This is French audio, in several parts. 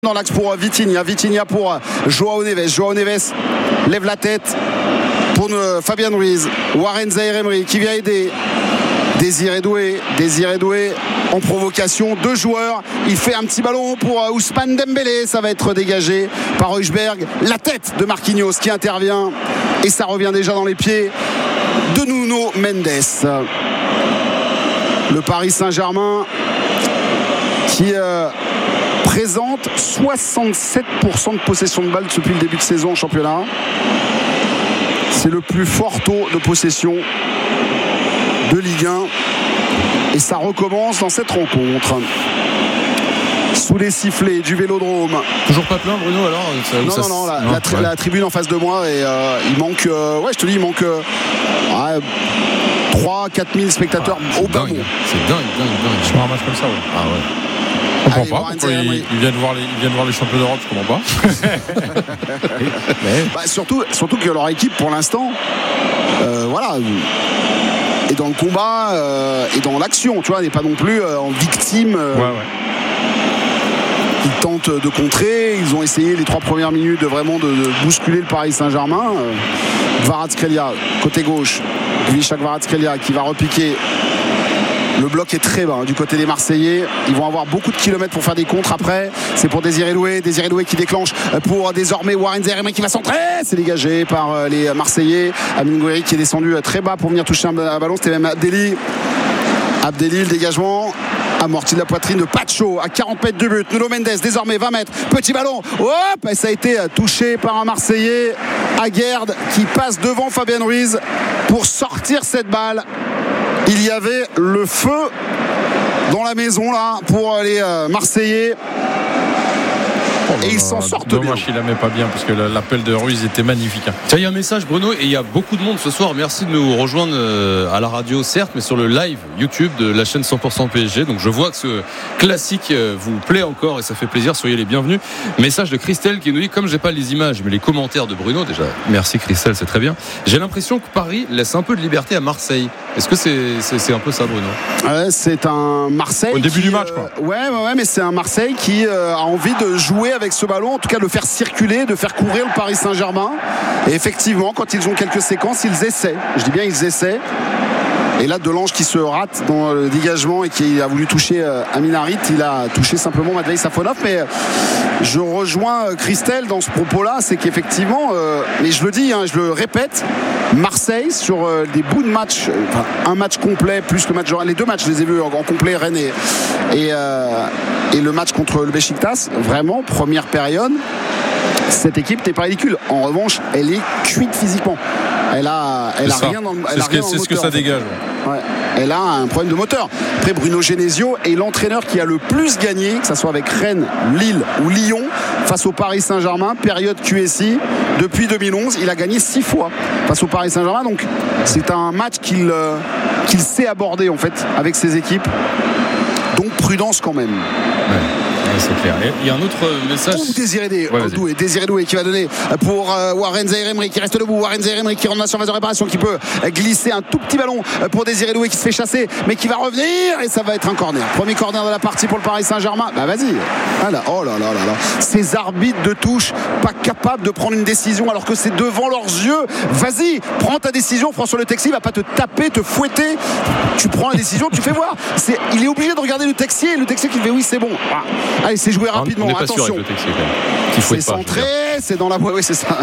Dans l'axe pour Vitinha pour Joao Neves lève la tête pour Fabian Ruiz. Warren Zaïre-Emery qui vient aider Désiré Doué en provocation, 2 joueurs, il fait un petit ballon pour Ousmane Dembélé, ça va être dégagé par Højbjerg, la tête de Marquinhos qui intervient et ça revient déjà dans les pieds de Nuno Mendes. Le Paris Saint-Germain qui présente 67% de possession de balle depuis le début de saison en championnat. C'est le plus fort taux de possession de Ligue 1 et ça recommence dans cette rencontre. Sous les sifflets du Vélodrome. Toujours pas plein, Bruno, alors Non, la tribune en face de moi et il manque 3-4 000 spectateurs au bas. C'est dingue. Je prends un match comme ça, ouais. Ah ouais. Je comprends pas pourquoi ils viennent voir les champions d'Europe, je comprends pas. Surtout que leur équipe pour l'instant est dans le combat et dans l'action, tu vois, n'est pas non plus en victime. Ils tentent de contrer, ils ont essayé les 3 premières minutes de bousculer le Paris Saint-Germain. Kvaratskhelia côté gauche, Visca Kvaratskhelia qui va repiquer. Le bloc est très bas du côté des Marseillais. Ils vont avoir beaucoup de kilomètres pour faire des contres après. C'est pour Désiré Doué qui déclenche pour désormais Warren Zaïre-Emery qui va centrer. C'est dégagé par les Marseillais. Amine Gouiri qui est descendu très bas pour venir toucher un ballon. C'était même Abdelli, le dégagement amorti de la poitrine de Pacho à 40 mètres du but. Nuno Mendes désormais 20 mètres. Petit ballon. Et ça a été touché par un Marseillais, Aguerd, qui passe devant Fabian Ruiz pour sortir cette balle. Il y avait le feu dans la maison là pour les Marseillais. Et ils s'en sortent bien. Dommage qu'il la met pas bien parce que l'appel de Ruiz était magnifique. Tiens, il y a un message, Bruno, et il y a beaucoup de monde ce soir. Merci de nous rejoindre à la radio, certes, mais sur le live YouTube de la chaîne 100% PSG. Donc je vois que ce classique vous plaît encore et ça fait plaisir. Soyez les bienvenus. Message de Christelle qui nous dit, comme j'ai pas les images mais les commentaires de Bruno, déjà merci Christelle, c'est très bien. J'ai l'impression que Paris laisse un peu de liberté à Marseille. Est-ce que c'est un peu ça, Bruno? C'est un Marseille au début du match, quoi. Ouais, mais c'est un Marseille qui a envie de jouer avec ce ballon, en tout cas de le faire circuler, de faire courir le Paris Saint-Germain. Et effectivement, quand ils ont quelques séquences, ils essaient. Je dis bien ils essaient. Et là, Delange qui se rate dans le dégagement et qui a voulu toucher Amin Harit, il a touché simplement Matvei Safonov. Mais je rejoins Christelle dans ce propos-là, c'est qu'effectivement, mais je le dis, je le répète, Marseille sur des bouts de match, un match complet plus le match, les 2 matchs, je les ai vus en complet, Rennes et le match contre le Beşiktaş, vraiment première période. Cette équipe n'est pas ridicule. En revanche, elle est cuite physiquement. Elle a rien dans le moteur. C'est ce que ça dégage. Ouais. Elle a un problème de moteur. Après, Bruno Genesio est l'entraîneur qui a le plus gagné, que ce soit avec Rennes, Lille ou Lyon, face au Paris Saint-Germain, période QSI, depuis 2011. Il a gagné 6 fois face au Paris Saint-Germain. Donc, c'est un match qu'il sait aborder, en fait, avec ses équipes. Donc, prudence quand même. Ouais. C'est clair. Il y a un autre message. Désiré Doué qui va donner pour Warren Zaïre-Emery qui reste debout. Warren Zaïre-Emery qui rentre dans la surface de réparation, qui peut glisser un tout petit ballon pour Désiré Doué qui se fait chasser, mais qui va revenir et ça va être un corner. Premier corner de la partie pour le Paris Saint-Germain. Vas-y. Oh là là. Ces arbitres de touche pas capables de prendre une décision alors que c'est devant leurs yeux. Vas-y, prends ta décision. François Le Texier va pas te taper, te fouetter. Tu prends la décision, tu fais voir. Il est obligé de regarder le Texier. Le Texier qui fait oui, c'est bon. Allez, c'est joué rapidement. On n'est pas attention. sûr avec le Texier, quand même. C'est centré, c'est dans la voie. Oui, c'est ça.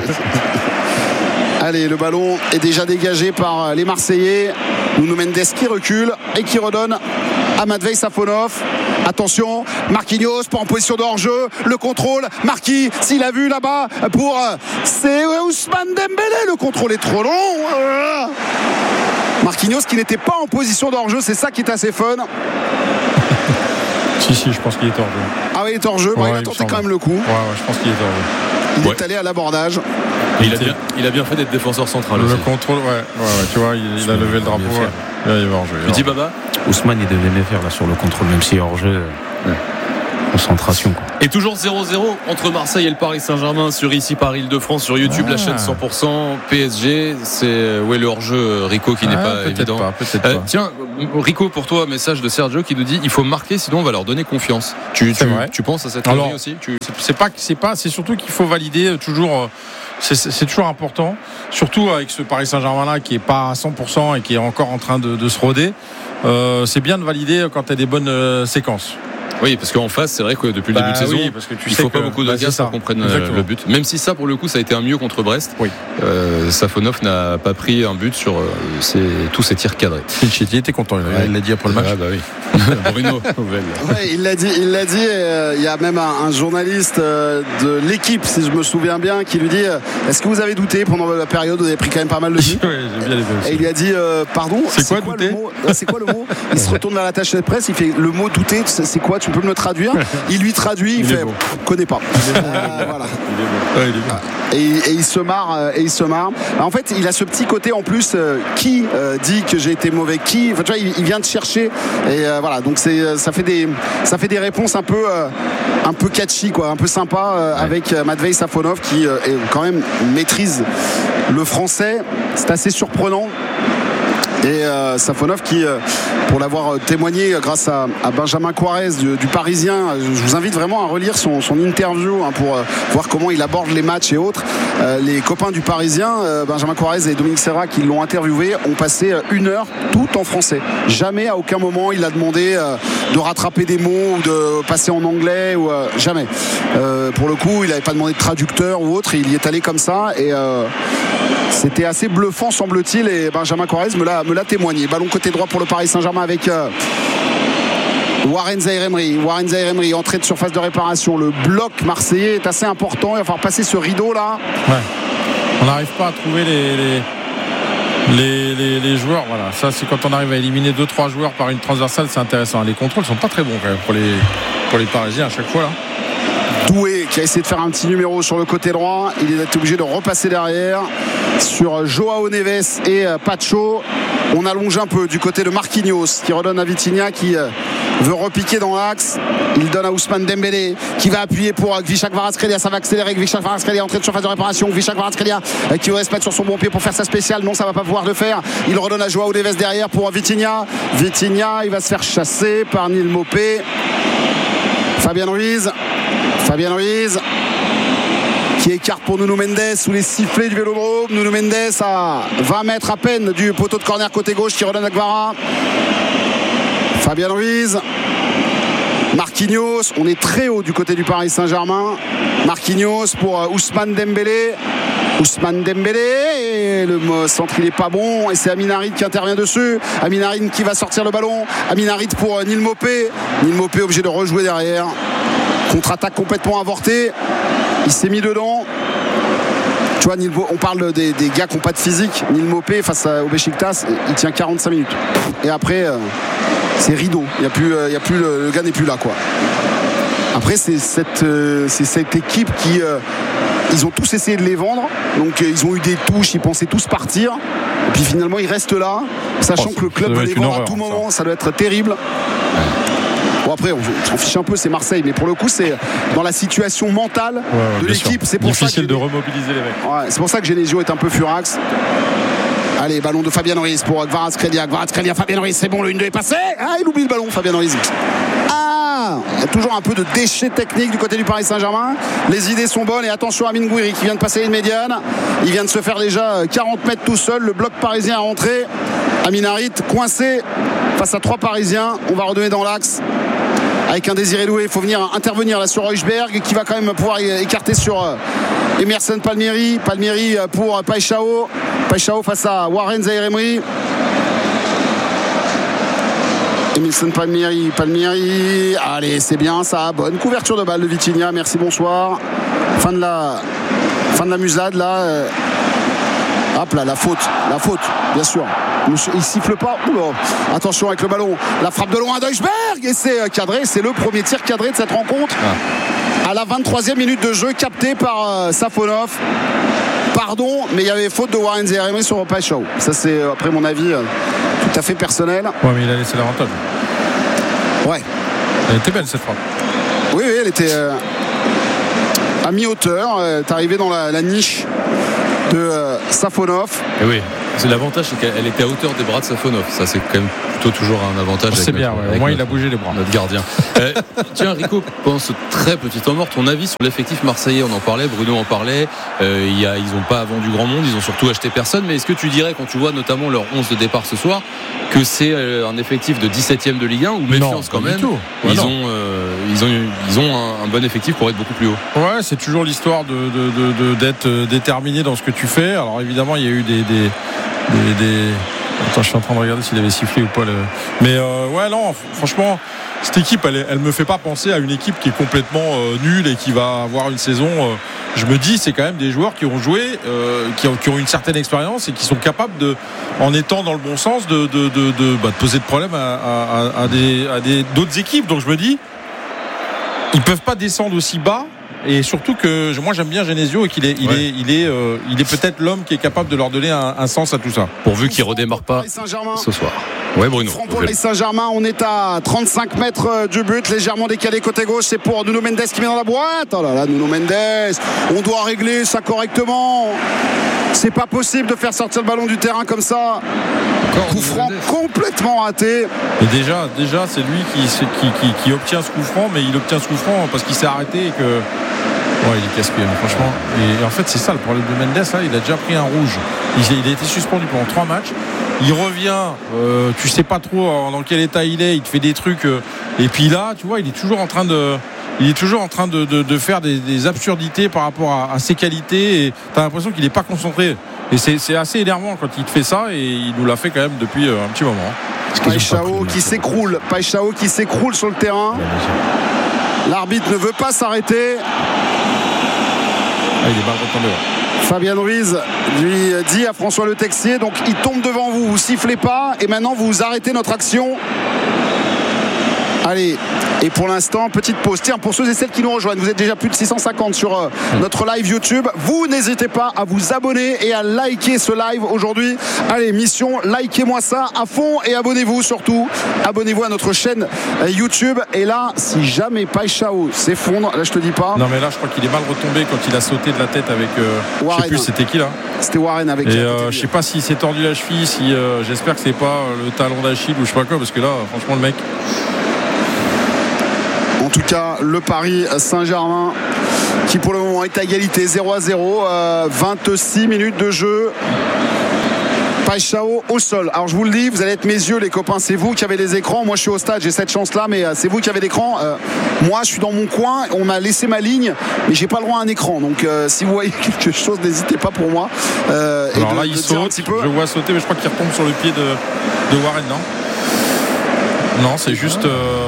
Allez, le ballon est déjà dégagé par les Marseillais. Nuno Mendes qui recule et qui redonne à Matvei Safonov. Attention, Marquinhos pas en position de hors-jeu. Le contrôle, Marquis, s'il a vu là-bas c'est Ousmane Dembélé. Le contrôle est trop long. Marquinhos qui n'était pas en position de hors-jeu, c'est ça qui est assez fun. Si, je pense qu'il est hors jeu. Ah oui, il est hors jeu. Il a tenté quand même le coup. Ouais, je pense qu'il est hors jeu. Il est allé à l'abordage. Il a bien fait d'être défenseur central. Le contrôle, tu vois, il a levé le drapeau. Là, il va hors jeu. Tu dis Baba? Ousmane, il devait mieux faire là sur le contrôle, même si hors jeu. concentration, quoi. Et toujours 0-0 entre Marseille et le Paris Saint-Germain sur Ici Paris Île-de-France sur YouTube, la chaîne 100% PSG. C'est le hors-jeu Rico qui n'est pas évident. Peut-être pas. Tiens, Rico, pour toi, message de Sergio qui nous dit il faut marquer, sinon on va leur donner confiance. Tu penses à cette théorie aussi? C'est surtout qu'il faut valider toujours. C'est toujours important, surtout avec ce Paris Saint-Germain là qui est pas à 100% et qui est encore en train de se roder. C'est bien de valider quand tu as des bonnes séquences. Oui, parce qu'en face, c'est vrai que depuis le début de saison, parce que il ne faut pas beaucoup de gars pour qu'on prenne le but. Même si ça, pour le coup, ça a été un mieux contre Brest. Oui. Safonov n'a pas pris un but sur tous ses tirs cadrés. Il était content, il l'a dit après le match. Ah bah oui. Bruno. Ouais, il l'a dit. Il y a même un journaliste de l'équipe, si je me souviens bien, qui lui dit est-ce que vous avez douté pendant la période où vous avez pris quand même pas mal de buts? Et il lui a dit pardon. C'est quoi douter? C'est quoi le mot? Il se retourne vers l'attaché de presse, il fait le mot douter. C'est quoi? Tu peux me le traduire? Il lui traduit, il fait connais pas. Voilà. Et il se marre. En fait, il a ce petit côté en plus qui dit que j'ai été mauvais, qui. Enfin, tu vois, il vient de chercher et voilà. Donc ça fait des réponses un peu catchy, quoi, un peu sympa avec Matvei Safonov qui quand même maîtrise le français. C'est assez surprenant. Et Safonov qui, pour l'avoir témoigné grâce à Benjamin Quarez du Parisien, je vous invite vraiment à relire son interview pour voir comment il aborde les matchs et autres. Les copains du Parisien, Benjamin Quarez et Dominique Serra qui l'ont interviewé, ont passé 1 heure tout en français. Jamais, à aucun moment, il a demandé de rattraper des mots ou de passer en anglais ou jamais. Pour le coup, il n'avait pas demandé de traducteur ou autre, il y est allé comme ça et c'était assez bluffant, semble-t-il, et Benjamin Quarez me l'a témoigné. Ballon côté droit pour le Paris Saint-Germain avec Warren Zaïre-Emery, entrée de surface de réparation. Le bloc marseillais est assez important, il va falloir passer ce rideau là. Ouais. On n'arrive pas à trouver les joueurs. Voilà, ça c'est quand on arrive à éliminer 2-3 joueurs par une transversale, c'est intéressant. Les contrôles sont pas très bons quand même pour les Parisiens à chaque fois là. Doué qui a essayé de faire un petit numéro sur le côté droit, il est obligé de repasser derrière sur Joao Neves et Pacho. On allonge un peu du côté de Marquinhos qui redonne à Vitinha qui veut repiquer dans l'axe. Il donne à Ousmane Dembélé qui va appuyer pour Gvichak Kvaratskhelia. Ça va accélérer. Gvichak Kvaratskhelia entrée de surface de réparation. Gvichak Kvaratskhelia qui veut se mettre sur son bon pied pour faire sa spéciale. Non, ça va pas pouvoir le faire. Il redonne à Joao Neves derrière pour Vitinha. Il va se faire chasser par Neil Maupay. Fabien Ruiz qui écarte pour Nuno Mendes sous les sifflets du Vélodrome. Nuno Mendes à 20 mètres à peine du poteau de corner côté gauche qui redonne à Kvara. Fabien Ruiz, Marquinhos, on est très haut du côté du Paris Saint-Germain. Marquinhos pour Ousmane Dembélé, et le centre il est pas bon et c'est Amin Harit qui intervient dessus. Amin Harit qui va sortir le ballon. Amin Harit pour Neil Maupay obligé de rejouer derrière. Contre-attaque complètement avortée. Il s'est mis dedans. Tu vois, on parle des gars qui n'ont pas de physique. Neil Maupay face au Beşiktaş, il tient 45 minutes. Et après, c'est rideau. Le gars n'est plus là, quoi. Après, c'est cette équipe qui... ils ont tous essayé de les vendre. Donc, ils ont eu des touches. Ils pensaient tous partir. Et puis, finalement, ils restent là. Sachant que le club va les vendre à tout moment. Ça doit être terrible. Bon, après, on s'en fiche un peu, c'est Marseille, mais pour le coup, c'est dans la situation mentale de l'équipe. C'est pour difficile de remobiliser les mecs. Ouais, c'est pour ça que Genesio est un peu furax. Allez, ballon de Fabien Ruiz pour Kvaratskhelia. Fabien Ruiz, c'est bon, le 1-2 est passé. Ah, il oublie le ballon, Fabien Ruiz. Il y a toujours un peu de déchets techniques du côté du Paris Saint-Germain. Les idées sont bonnes et attention à Amine Gouiri qui vient de passer une médiane. Il vient de se faire déjà 40 mètres tout seul. Le bloc parisien est rentré. Amin Harit coincé face à 3 Parisiens. On va redonner dans l'axe avec un Désiré Doué. Il faut venir intervenir là sur Højbjerg qui va quand même pouvoir écarter sur Emerson Palmieri pour Paixão face à Warren Zaïre-Emery. Emerson Palmieri, allez, c'est bien ça, bonne couverture de balle de Vitinha, merci, bonsoir. Fin de la musade là. Hop là, la faute, bien sûr. Il siffle pas. Oula. Attention avec le ballon. La frappe de loin d'Højbjerg et c'est cadré. C'est le premier tir cadré de cette rencontre. À la 23e minute de jeu, capté par Safonov. Pardon, mais il y avait faute de Warren Zaïre-Emery sur Paixão. Ça, c'est après mon avis tout à fait personnel. Ouais, mais il a laissé l'avantage. Ouais. Elle était belle cette frappe. Oui, elle était à mi-hauteur. Elle est arrivée dans la niche de Safonov. Et oui, c'est l'avantage, c'est qu'elle était à hauteur des bras de Safonov. Ça, c'est quand même plutôt toujours un avantage. C'est bien, au moins il a bougé les bras. Notre gardien. Tiens, Rico, pendant ce très petit temps mort, ton avis sur l'effectif marseillais? On en parlait, Bruno en parlait. Ils n'ont pas vendu grand monde, ils ont surtout acheté personne. Mais est-ce que tu dirais, quand tu vois notamment leur 11 de départ ce soir, que c'est un effectif de 17e de Ligue 1 ou méfiance quand même? Ils ont un bon effectif pour être beaucoup plus haut. Ouais, c'est toujours l'histoire d'être déterminé dans ce que tu fais. Alors évidemment, il y a eu des... Attends, je suis en train de regarder s'il avait sifflé ou pas. Mais ouais, non, franchement, cette équipe, elle me fait pas penser à une équipe qui est complètement nulle et qui va avoir une saison. Je me dis, c'est quand même des joueurs qui ont joué, qui ont une certaine expérience et qui sont capables en étant dans le bon sens, de poser de problème à d'autres équipes. Donc je me dis, ils peuvent pas descendre aussi bas. Et surtout que moi j'aime bien Genesio et qu'il est, il est peut-être l'homme qui est capable de leur donner un sens à tout ça. Pourvu qu'il redémarre pas ce soir. Ouais, Bruno. Franck pour Saint-Germain, on est à 35 mètres du but, légèrement décalé côté gauche. C'est pour Nuno Mendes qui met dans la boîte. Oh là là, Nuno Mendes, on doit régler ça correctement. C'est pas possible de faire sortir le ballon du terrain comme ça. Coup franc complètement raté. Et déjà c'est lui qui obtient ce coup franc, mais il obtient ce coup franc parce qu'il s'est arrêté et que il est casse-pied, franchement. Et en fait c'est ça le problème de Mendes, là, il a déjà pris un rouge. Il a été suspendu pendant 3 matchs. Il revient, tu sais pas trop dans quel état il te fait des trucs et puis là tu vois il est toujours en train de faire des absurdités par rapport à ses qualités et t'as l'impression qu'il n'est pas concentré et c'est assez énervant quand il te fait ça et il nous l'a fait quand même depuis un petit moment. Paixão qui s'écroule sur le terrain. L'arbitre ne veut pas s'arrêter. Il est mal retombé. Fabien Ruiz lui dit à François Le Texier, donc il tombe devant vous sifflez pas et maintenant vous arrêtez notre action. Allez, et pour l'instant, petite pause. Tiens, pour ceux et celles qui nous rejoignent, vous êtes déjà plus de 650 sur notre live YouTube. Vous n'hésitez pas à vous abonner et à liker ce live aujourd'hui. Allez, mission, likez-moi ça à fond et abonnez-vous surtout. Abonnez-vous à notre chaîne YouTube. Et là, si jamais Paixão s'effondre, là je te dis pas. Non mais là, je crois qu'il est mal retombé quand il a sauté de la tête avec. Warren. Je sais plus, c'était qui là? C'était Warren avec. Et je sais pas s'il s'est tordu la cheville, j'espère que c'est pas le talon d'Achille ou je sais pas quoi, parce que là, franchement, le mec. En tout cas, le Paris Saint-Germain qui pour le moment est à égalité 0-0, 26 minutes de jeu. Paixão au sol. Alors je vous le dis, vous allez être mes yeux les copains, c'est vous qui avez les écrans. Moi je suis au stade, j'ai cette chance là, mais c'est vous qui avez l'écran. Moi je suis dans mon coin, on m'a laissé ma ligne, mais j'ai pas le droit à un écran. Donc si vous voyez quelque chose, n'hésitez pas pour moi. Alors là il saute, un petit peu. Je vois sauter, mais je crois qu'il retombe sur le pied de Warren, non? Non, c'est juste.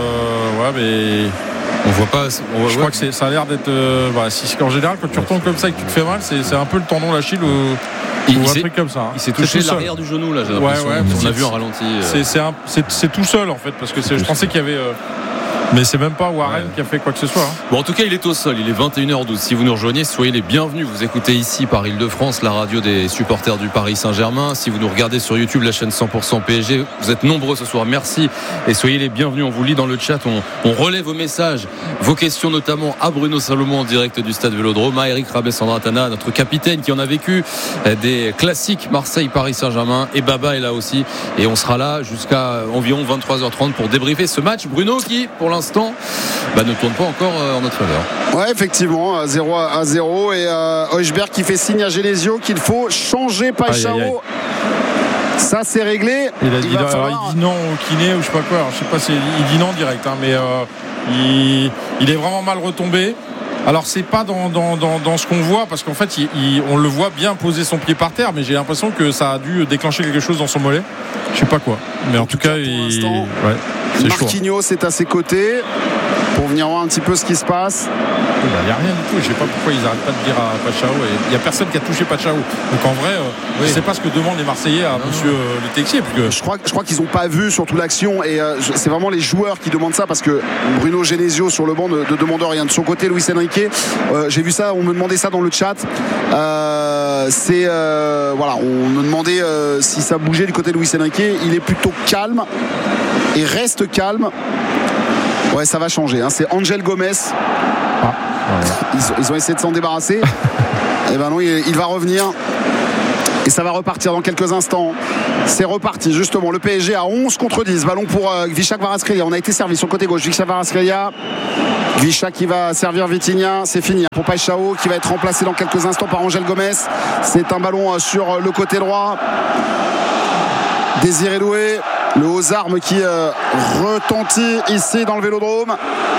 Mais on voit pas. Je crois que ça a l'air d'être. En général, quand tu retombes comme ça et que tu te fais mal, c'est un peu le tendon d'Achille ou un truc comme ça. Il s'est touché l'arrière du genou là. J'ai l'impression. On a vu en ralenti. C'est tout seul en fait, parce que je pensais qu'il y avait. Mais c'est même pas Warren qui a fait quoi que ce soit. Bon, en tout cas, il est au sol. Il est 21h12. Si vous nous rejoignez, soyez les bienvenus. Vous écoutez ici par Île-de-France, la radio des supporters du Paris Saint-Germain. Si vous nous regardez sur YouTube, la chaîne 100% PSG, vous êtes nombreux ce soir. Merci et soyez les bienvenus. On vous lit dans le chat. On relaie vos messages, vos questions notamment à Bruno Salomon en direct du stade Vélodrome, à Eric Rabès-Sandratana, notre capitaine qui en a vécu des classiques Marseille-Paris Saint-Germain, et Baba est là aussi. Et on sera là jusqu'à environ 23h30 pour débriefer ce match. Bruno qui, pour l'instant, ne tourne pas encore en notre faveur. Ouais, effectivement, 0-0 et Højbjerg qui fait signe à Genesio qu'il faut changer Paixão. Ça c'est réglé. Il dit non au kiné ou je sais pas quoi. Alors, je sais pas si il dit non direct, mais il est vraiment mal retombé. Alors c'est pas dans ce qu'on voit, parce qu'en fait on le voit bien poser son pied par terre, mais j'ai l'impression que ça a dû déclencher quelque chose dans son mollet. Je sais pas quoi, mais en tout cas c'est Marquinhos est à ses côtés pour venir voir un petit peu ce qui se passe. Il n'y a rien du tout, je sais pas pourquoi ils n'arrêtent pas de dire à Paixão, et il n'y a personne qui a touché Paixão. Donc en vrai, je sais pas ce que demandent les Marseillais à monsieur Le Texier. Je crois qu'ils n'ont pas vu surtout l'action, et c'est vraiment les joueurs qui demandent ça, parce que Bruno Genesio sur le banc ne demande rien. De son côté, Luis Enrique, j'ai vu ça, on me demandait ça dans le chat. On me demandait si ça bougeait du côté de Luis Enrique. Il est plutôt calme et reste calme. Ouais, ça va changer. C'est Angel Gomez. Ils ont essayé de s'en débarrasser. Et ben non, il va revenir. Et ça va repartir dans quelques instants. C'est reparti justement. Le PSG à 11 contre 10. Ballon pour Gvicha Kvaratskhelia. On a été servi sur le côté gauche. Gvicha Kvaratskhelia. Gvicha qui va servir Vitinha. C'est fini pour Paixão qui va être remplacé dans quelques instants par Angel Gomez. C'est un ballon sur le côté droit. Désiré Doué. Le haut armes qui retentit ici dans le Vélodrome.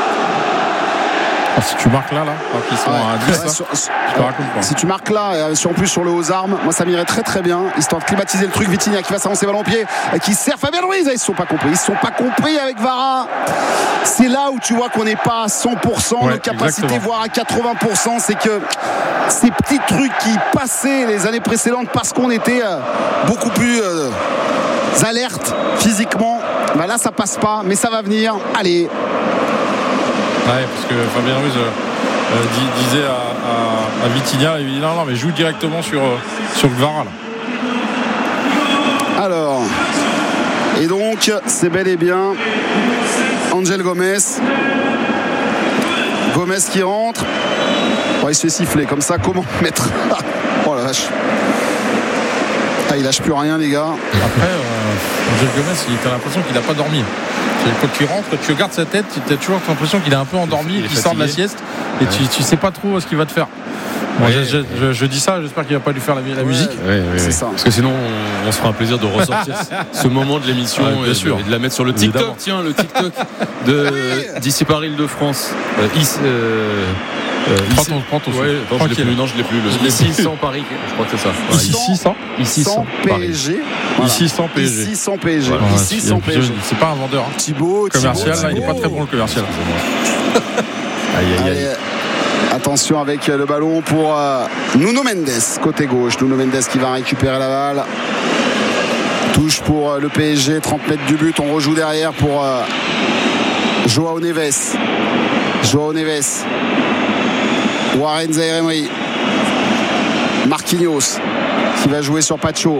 Si tu marques là, ils sont à 10, si tu marques là, en plus sur le haut armes, moi ça m'irait très très bien, histoire de climatiser le truc. Vitinha qui va s'avancer ballon au pied, qui sert Fabien Ruiz. Ils ne sont pas compris avec Vara. C'est là où tu vois qu'on n'est pas à 100% de capacité, exactement. Voire à 80%. C'est que ces petits trucs qui passaient les années précédentes parce qu'on était beaucoup plus alerte physiquement, là ça passe pas, mais ça va venir. Allez. Ouais, parce que Fabien Ruiz disait à Vitinha, il dit non, mais joue directement sur Gvara. Alors, et donc c'est bel et bien Angel Gomez qui rentre. Il se fait siffler comme ça. Comment mettre oh la vache. Il lâche plus rien, les gars. Après Angel Gomez, t'as l'impression qu'il n'a pas dormi. Quand tu rentres, quand tu regardes sa tête, tu as toujours l'impression qu'il est un peu endormi, qu'il sort de la sieste et tu sais pas trop ce qu'il va te faire. Bon, je dis ça, j'espère qu'il va pas lui faire la musique. C'est ça. Parce que sinon on se fera un plaisir de ressortir ce moment de l'émission et de la mettre sur le TikTok. Évidemment. Tiens, le TikTok d'ici Paris Île-de-France. Prends ton je l'ai plus. Non, je l'ai plus. Ici sans Paris, je crois que c'est ça. Ici sans PSG. Voilà. Ici sans PSG. Ici sans PSG. Voilà. Ici sans PSG. C'est pas un vendeur. Thibaut commercial, là, il n'est pas très bon le commercial. Aïe. Attention avec le ballon pour Nuno Mendes, côté gauche. Nuno Mendes qui va récupérer la balle. Touche pour le PSG, 30 mètres du but. On rejoue derrière pour João Neves. Warren Zaïre-Emery. Marquinhos qui va jouer sur Pacho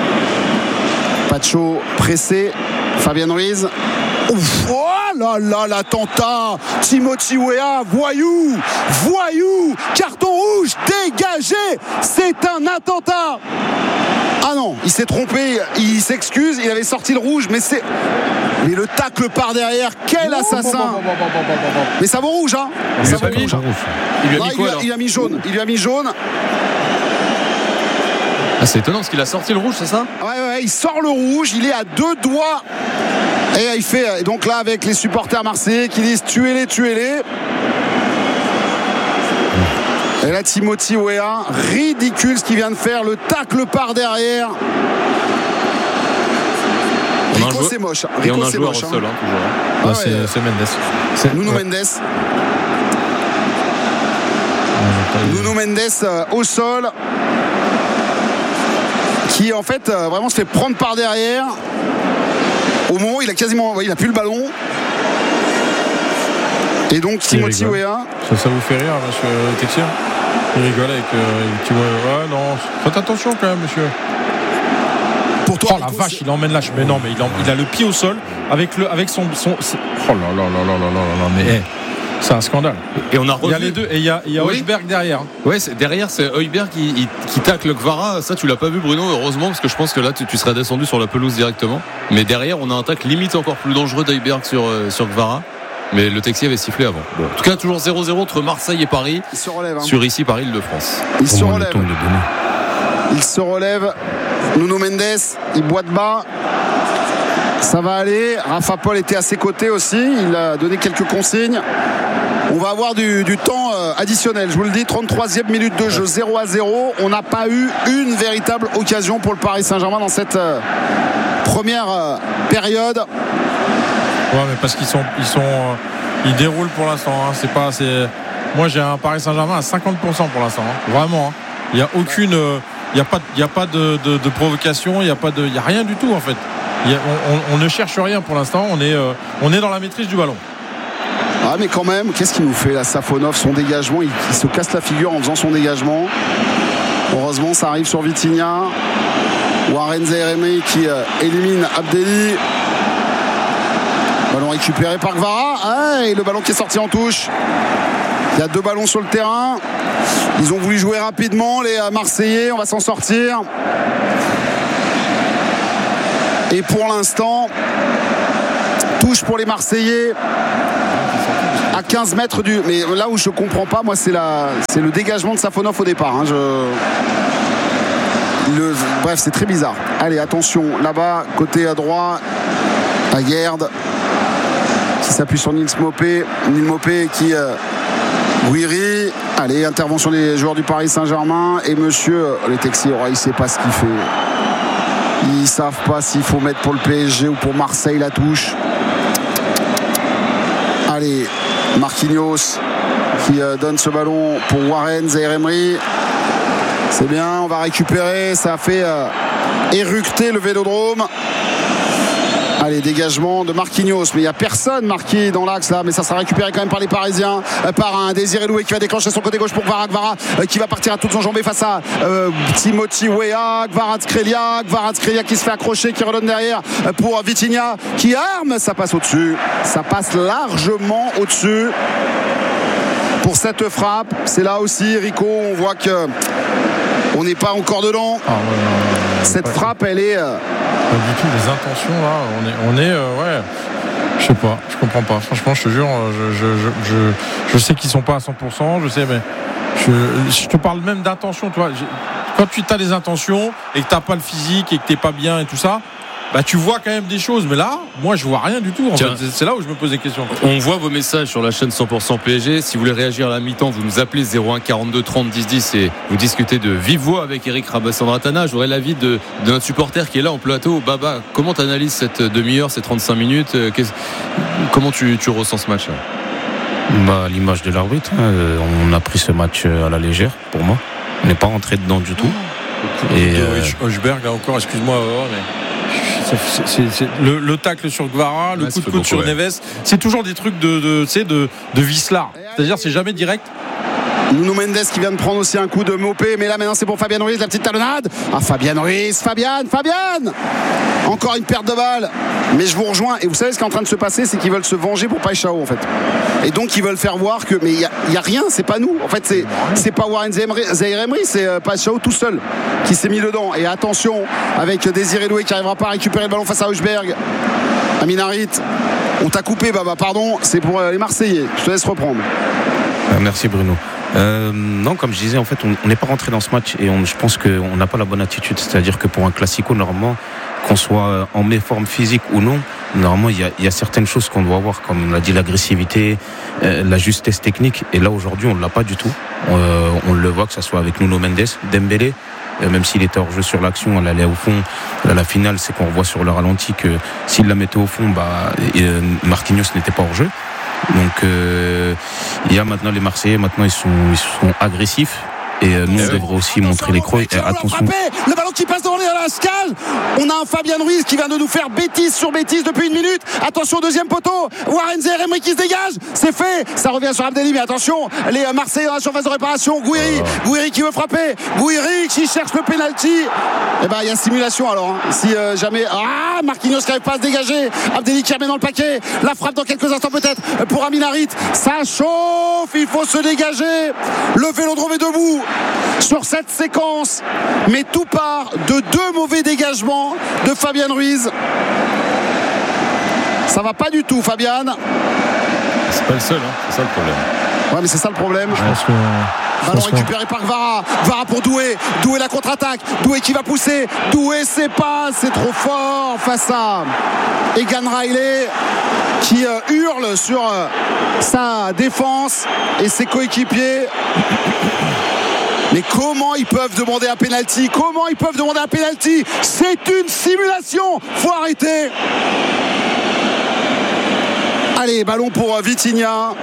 pressé. Fabien Ruiz. Ouf, oh là, l'attentat. Timothy Weah, voyou, carton rouge, dégagé. C'est un attentat. Ah non, il s'est trompé, il s'excuse, il avait sorti le rouge, mais le tacle par derrière, quel assassin. Mais ça vaut rouge, hein. Ça vaut rouge. Il lui a mis quoi, il lui a mis jaune. C'est étonnant parce qu'il a sorti le rouge, c'est ça ? Ouais, il sort le rouge, il est à 2 doigts. Et donc là avec les supporters marseillais qui disent tuez-les. Et là Timothy Weah, ridicule ce qu'il vient de faire, le tacle par derrière. Rico c'est moche. Et on a un joueur au sol toujours. C'est Mendes. Nuno Mendes. Nuno Mendes au sol. Qui en fait vraiment se fait prendre par derrière. Au moment où il a plus le ballon. Et donc Timothy Weah. Ça vous fait rire, monsieur Texier? Il rigole avec Timothy Weah. Non, faites attention quand même, monsieur. Pour toi, la vache, il emmène lâche. Mais non, mais il a le pied au sol avec son. Oh là, mais. C'est un scandale. Et on a il y a les deux et il y a Højbjerg derrière. Ouais, derrière c'est Højbjerg qui tacle Gvara. Ça tu l'as pas vu, Bruno, heureusement, parce que je pense que là tu serais descendu sur la pelouse directement. Mais derrière on a un tacle limite encore plus dangereux d'Højbjerg sur Gvara. Mais le Texier avait sifflé avant. Bon. En tout cas toujours 0-0 entre Marseille et Paris. Il se relève, sur ici Paris Île-de-France. Il se relève. Nuno Mendes, il boite bas. Ça va aller. Rafa Paul était à ses côtés aussi. Il a donné quelques consignes. On va avoir du temps additionnel. Je vous le dis, 33e minute de jeu, 0-0. On n'a pas eu une véritable occasion pour le Paris Saint-Germain dans cette première période. Ouais, mais parce ils déroulent pour l'instant. Moi, j'ai un Paris Saint-Germain à 50% pour l'instant. Vraiment. Il n'y a aucune. Il n'y a pas de provocation. Il n'y a rien du tout en fait. On ne cherche rien pour l'instant. On est dans la maîtrise du ballon. Ah mais quand même, qu'est-ce qu'il nous fait là, Safonov, son dégagement, il se casse la figure en faisant son dégagement. Heureusement ça arrive sur Vitinha. Warren Zaïre-Emery qui élimine Abdelli. Ballon récupéré par Gvara. Et le ballon qui est sorti en touche. Il y a 2 ballons sur le terrain. Ils ont voulu jouer rapidement, les Marseillais. On va s'en sortir. Et pour l'instant, touche pour les Marseillais à 15 mètres du. Mais là où je comprends pas, moi, c'est le dégagement de Safonov au départ. Hein. Bref, c'est très bizarre. Allez, attention, là-bas, côté à droit, Aguerd qui s'appuie sur Nils Mopé. Nils Mopé qui Guiri. Allez, intervention des joueurs du Paris Saint-Germain. Et monsieur le Texier, il ne sait pas ce qu'il fait. Ils ne savent pas s'il faut mettre pour le PSG ou pour Marseille la touche. Allez, Marquinhos qui donne ce ballon pour Warren Zaïre-Emery. C'est bien, on va récupérer. Ça a fait éructer le Vélodrome. Allez, dégagement de Marquinhos, mais il n'y a personne marqué dans l'axe là, mais ça sera récupéré quand même par les Parisiens, par un Désiré Doué qui va déclencher son côté gauche pour Gvara qui va partir à toutes enjambées face à Timothy Weah. Kvaratskhelia qui se fait accrocher, qui redonne derrière pour Vitinha qui arme, ça passe au-dessus, ça passe largement au-dessus pour cette frappe. C'est là aussi, Rico, on voit que on n'est pas encore dedans. Cette frappe, elle est pas du tout les intentions là. On est ouais. Je sais pas, je comprends pas. Franchement, je te jure, je sais qu'ils sont pas à 100%. Je sais, mais je te parle même d'intention. Toi, quand tu as des intentions et que t'as pas le physique et que t'es pas bien et tout ça. Bah tu vois quand même des choses, mais là, moi je vois rien du tout. En fait. C'est là où je me pose des questions. On voit vos messages sur la chaîne 100% PSG. Si vous voulez réagir à la mi-temps, vous nous appelez 01 42 30 10 10 et vous discutez de vive voix avec Eric Rabasandratana. J'aurais l'avis de notre supporter qui est là en plateau. Baba, comment tu analyses cette demi-heure, ces 35 minutes Comment tu ressens ce match là? L'image de l'arbitre, on a pris ce match à la légère pour moi. On n'est pas rentré dedans du tout. Et Hochberg là encore, excuse-moi, mais c'est le tacle sur Gvara, le coup de coude sur Neves, c'est toujours des trucs de vicelard. C'est-à-dire c'est jamais direct. Nuno Mendes qui vient de prendre aussi un coup de Mopé, mais là maintenant c'est pour Fabien Ruiz, la petite talonnade. Fabien Ruiz, Fabian encore une perte de balle. Mais je vous rejoins, et vous savez ce qui est en train de se passer, c'est qu'ils veulent se venger pour Paixão en fait. Et donc ils veulent faire voir que, mais il y a rien, c'est pas nous. En fait c'est pas Warren Zaïre-Emery, c'est Paixão tout seul qui s'est mis dedans. Et attention avec Désiré Doué qui n'arrivera pas à récupérer le ballon face à Hochberg. Amin Harit, on t'a coupé Baba, pardon, c'est pour les Marseillais. Je te laisse reprendre. Merci Bruno. Non, comme je disais, en fait, on n'est pas rentré dans ce match et je pense qu'on n'a pas la bonne attitude. C'est-à-dire que pour un classico, normalement, qu'on soit en méforme physique ou non, normalement, il y a certaines choses qu'on doit avoir, comme on l'a dit, l'agressivité, la justesse technique. Et là, aujourd'hui, on ne l'a pas du tout. On le voit, que ce soit avec Nuno Mendes, Dembélé, même s'il était hors jeu sur l'action, elle allait au fond. Là, la finale, c'est qu'on voit sur le ralenti que s'il la mettait au fond, Marquinhos n'était pas hors jeu. Donc il y a maintenant les Marseillais, maintenant ils sont agressifs. Et nous on devrait aussi montrer les crocs. Attention. Le ballon qui passe devant les Lascal. On a un Fabien Ruiz qui vient de nous faire bêtise sur bêtise depuis une minute. Attention, deuxième poteau. Warren Zaïre-Emery qui se dégage. C'est fait. Ça revient sur Abdelli. Mais attention, les Marseillais dans la surface de réparation. Gouiri qui veut frapper. Gouiri qui cherche le penalty. Et il y a simulation alors. Si jamais. Marquinhos qui n'arrive pas à se dégager. Abdelli qui remet dans le paquet. La frappe dans quelques instants peut-être pour Amin Harit. Ça chauffe. Il faut se dégager. Le Vélodrome est debout sur cette séquence, mais tout part de 2 mauvais dégagements de Fabien Ruiz. Ça va pas du tout, Fabien. C'est pas le seul, c'est ça le problème. Ouais, mais c'est ça le problème. Je pense que ballon récupéré par Gvara pour Doué la contre-attaque, Doué qui va pousser, Doué c'est trop fort face à Egan Riley qui hurle sur sa défense et ses coéquipiers. Mais comment ils peuvent demander un penalty? C'est une simulation. Faut arrêter. Allez, ballon pour Vitinha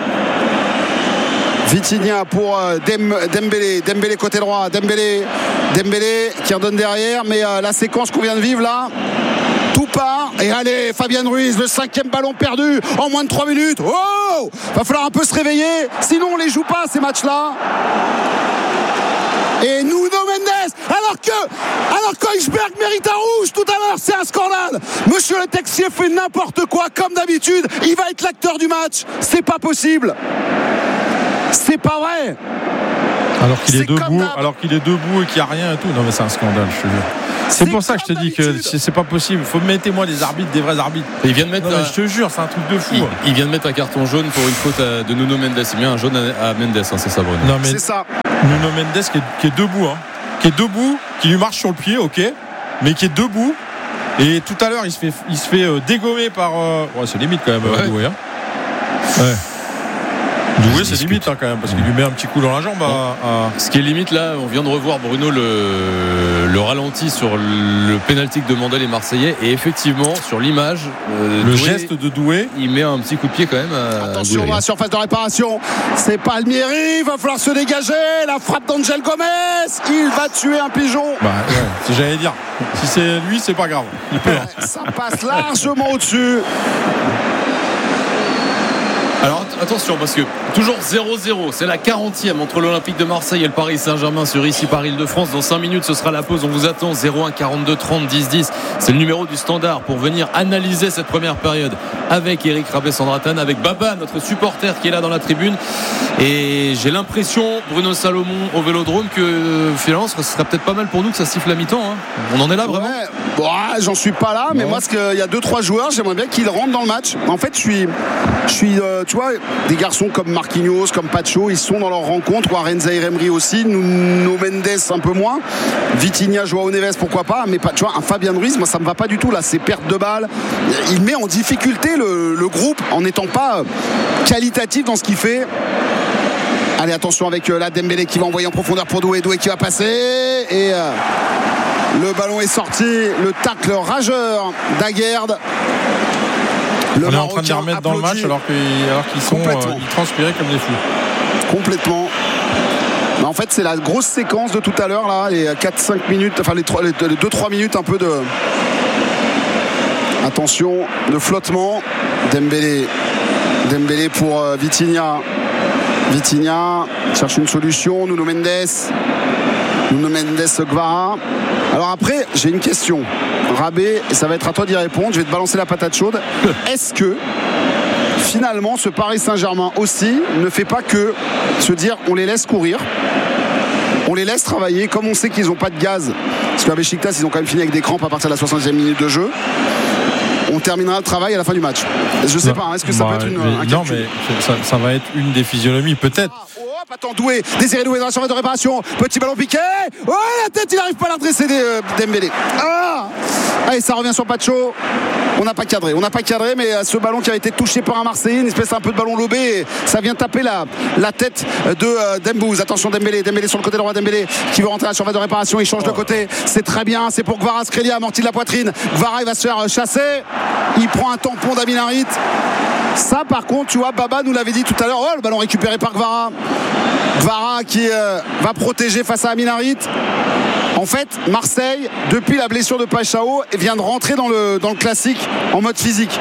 pour Dembélé côté droit. Dembélé qui redonne derrière. Mais la séquence qu'on vient de vivre là, tout part. Et allez, Fabien Ruiz, le 5e ballon perdu en moins de 3 minutes. Oh, va falloir un peu se réveiller, sinon on les joue pas ces matchs là. Et Nuno Mendes à alors qu'Eisberg mérite un rouge tout à l'heure, c'est un scandale. Monsieur le Texier fait n'importe quoi comme d'habitude, il va être l'acteur du match, c'est pas possible, c'est pas vrai. Alors qu'il est debout et qu'il n'y a rien et tout. Non mais c'est un scandale, je te jure. C'est pour ça que je te dis que c'est pas possible. Faut mettez-moi des arbitres, des vrais arbitres. Il vient de mettre. Je te jure, c'est un truc de fou. Il vient de mettre un carton jaune pour une faute de Nuno Mendes. Il met un jaune à Mendes, hein, c'est ça, Bruno. Non mais c'est ça. Nuno Mendes qui est debout, qui lui marche sur le pied, ok, mais qui est debout. Et tout à l'heure, il se fait dégommer par. Ouais, c'est limite quand même, Doué. Hein. Ouais. Doué, c'est limite quand même, parce qu'il lui met un petit coup dans la jambe. Ce qui est limite là, on vient de revoir, Bruno, le ralenti sur le pénalty que demandaient les Marseillais, et effectivement sur l'image, le geste de Doué, il met un petit coup de pied quand même à attention Doué. à la surface de réparation, c'est Palmieri, il va falloir se dégager, la frappe d'Angel Gomez, il va tuer un pigeon. Si j'allais dire, si c'est lui, c'est pas grave, il peut. Ça passe largement au-dessus. Alors attention, parce que toujours 0-0, c'est la 40e entre l'Olympique de Marseille et le Paris Saint-Germain sur ici Paris-Île-de-France. Dans 5 minutes, ce sera la pause. On vous attend 01 42 30 10 10. C'est le numéro du standard pour venir analyser cette première période avec Eric Rabé-Sandratan, avec Baba, notre supporter qui est là dans la tribune. Et j'ai l'impression, Bruno Salomon au Vélodrome, que finalement, ce serait peut-être pas mal pour nous que ça siffle à mi-temps. Hein. On en est là vraiment. J'en suis pas là, mais moi, il y a 2-3 joueurs, j'aimerais bien qu'ils rentrent dans le match. En fait, je suis tu vois, des garçons comme Marquinhos, comme Pacho, ils sont dans leur rencontre, ou Arenza et Remri aussi, Nuno Mendes un peu moins, Vitinha, Joao Neves pourquoi pas, mais tu vois, un Fabien Ruiz, moi ça me va pas du tout là, c'est perte de balle, il met en difficulté le groupe en n'étant pas qualitatif dans ce qu'il fait. Allez, attention avec la Dembélé qui va envoyer en profondeur pour Doué qui va passer, et le ballon est sorti, le tacle rageur d'Aguerd. On est en train de les remettre dans le match alors qu'ils sont ils transpiraient comme des fous. Complètement. Mais en fait, c'est la grosse séquence de tout à l'heure là, les 4-5 minutes, enfin les 2-3 minutes un peu de attention, de flottement. Dembélé pour Vitinha cherche une solution. Nuno Mendes Guevara. Alors après, j'ai une question, Rabé, et ça va être à toi d'y répondre. Je vais te balancer la patate chaude. Est-ce que finalement ce Paris Saint-Germain aussi ne fait pas que se dire on les laisse courir, on les laisse travailler, comme on sait qu'ils n'ont pas de gaz, parce qu'à Beşiktaş ils ont quand même fini avec des crampes à partir de la 60e minute de jeu, on terminera le travail à la fin du match. Je sais pas, est-ce que ça peut être un non, mais ça va être une des physionomies peut-être. Attends, Doué, Désiré Doué dans la surface de réparation, petit ballon piqué, la tête, il n'arrive pas à l'adresser Dembélé. Allez, ça revient sur Pacho. On n'a pas cadré, mais ce ballon qui a été touché par un Marseillais, une espèce un peu de ballon lobé, ça vient taper la tête de Dembouz. Attention, Dembélé sur le côté droit, Dembélé qui veut rentrer à la surface de réparation, il change de côté, c'est très bien, c'est pour Kvaratskhelia, amorti de la poitrine. Kvara, il va se faire chasser, il prend un tampon d'Amin Harit. Ça par contre, tu vois, Baba nous l'avait dit tout à l'heure, le ballon récupéré par Kvara qui va protéger face à Amin Harit. En fait, Marseille, depuis la blessure de Paixão, vient de rentrer dans le classique en mode physique.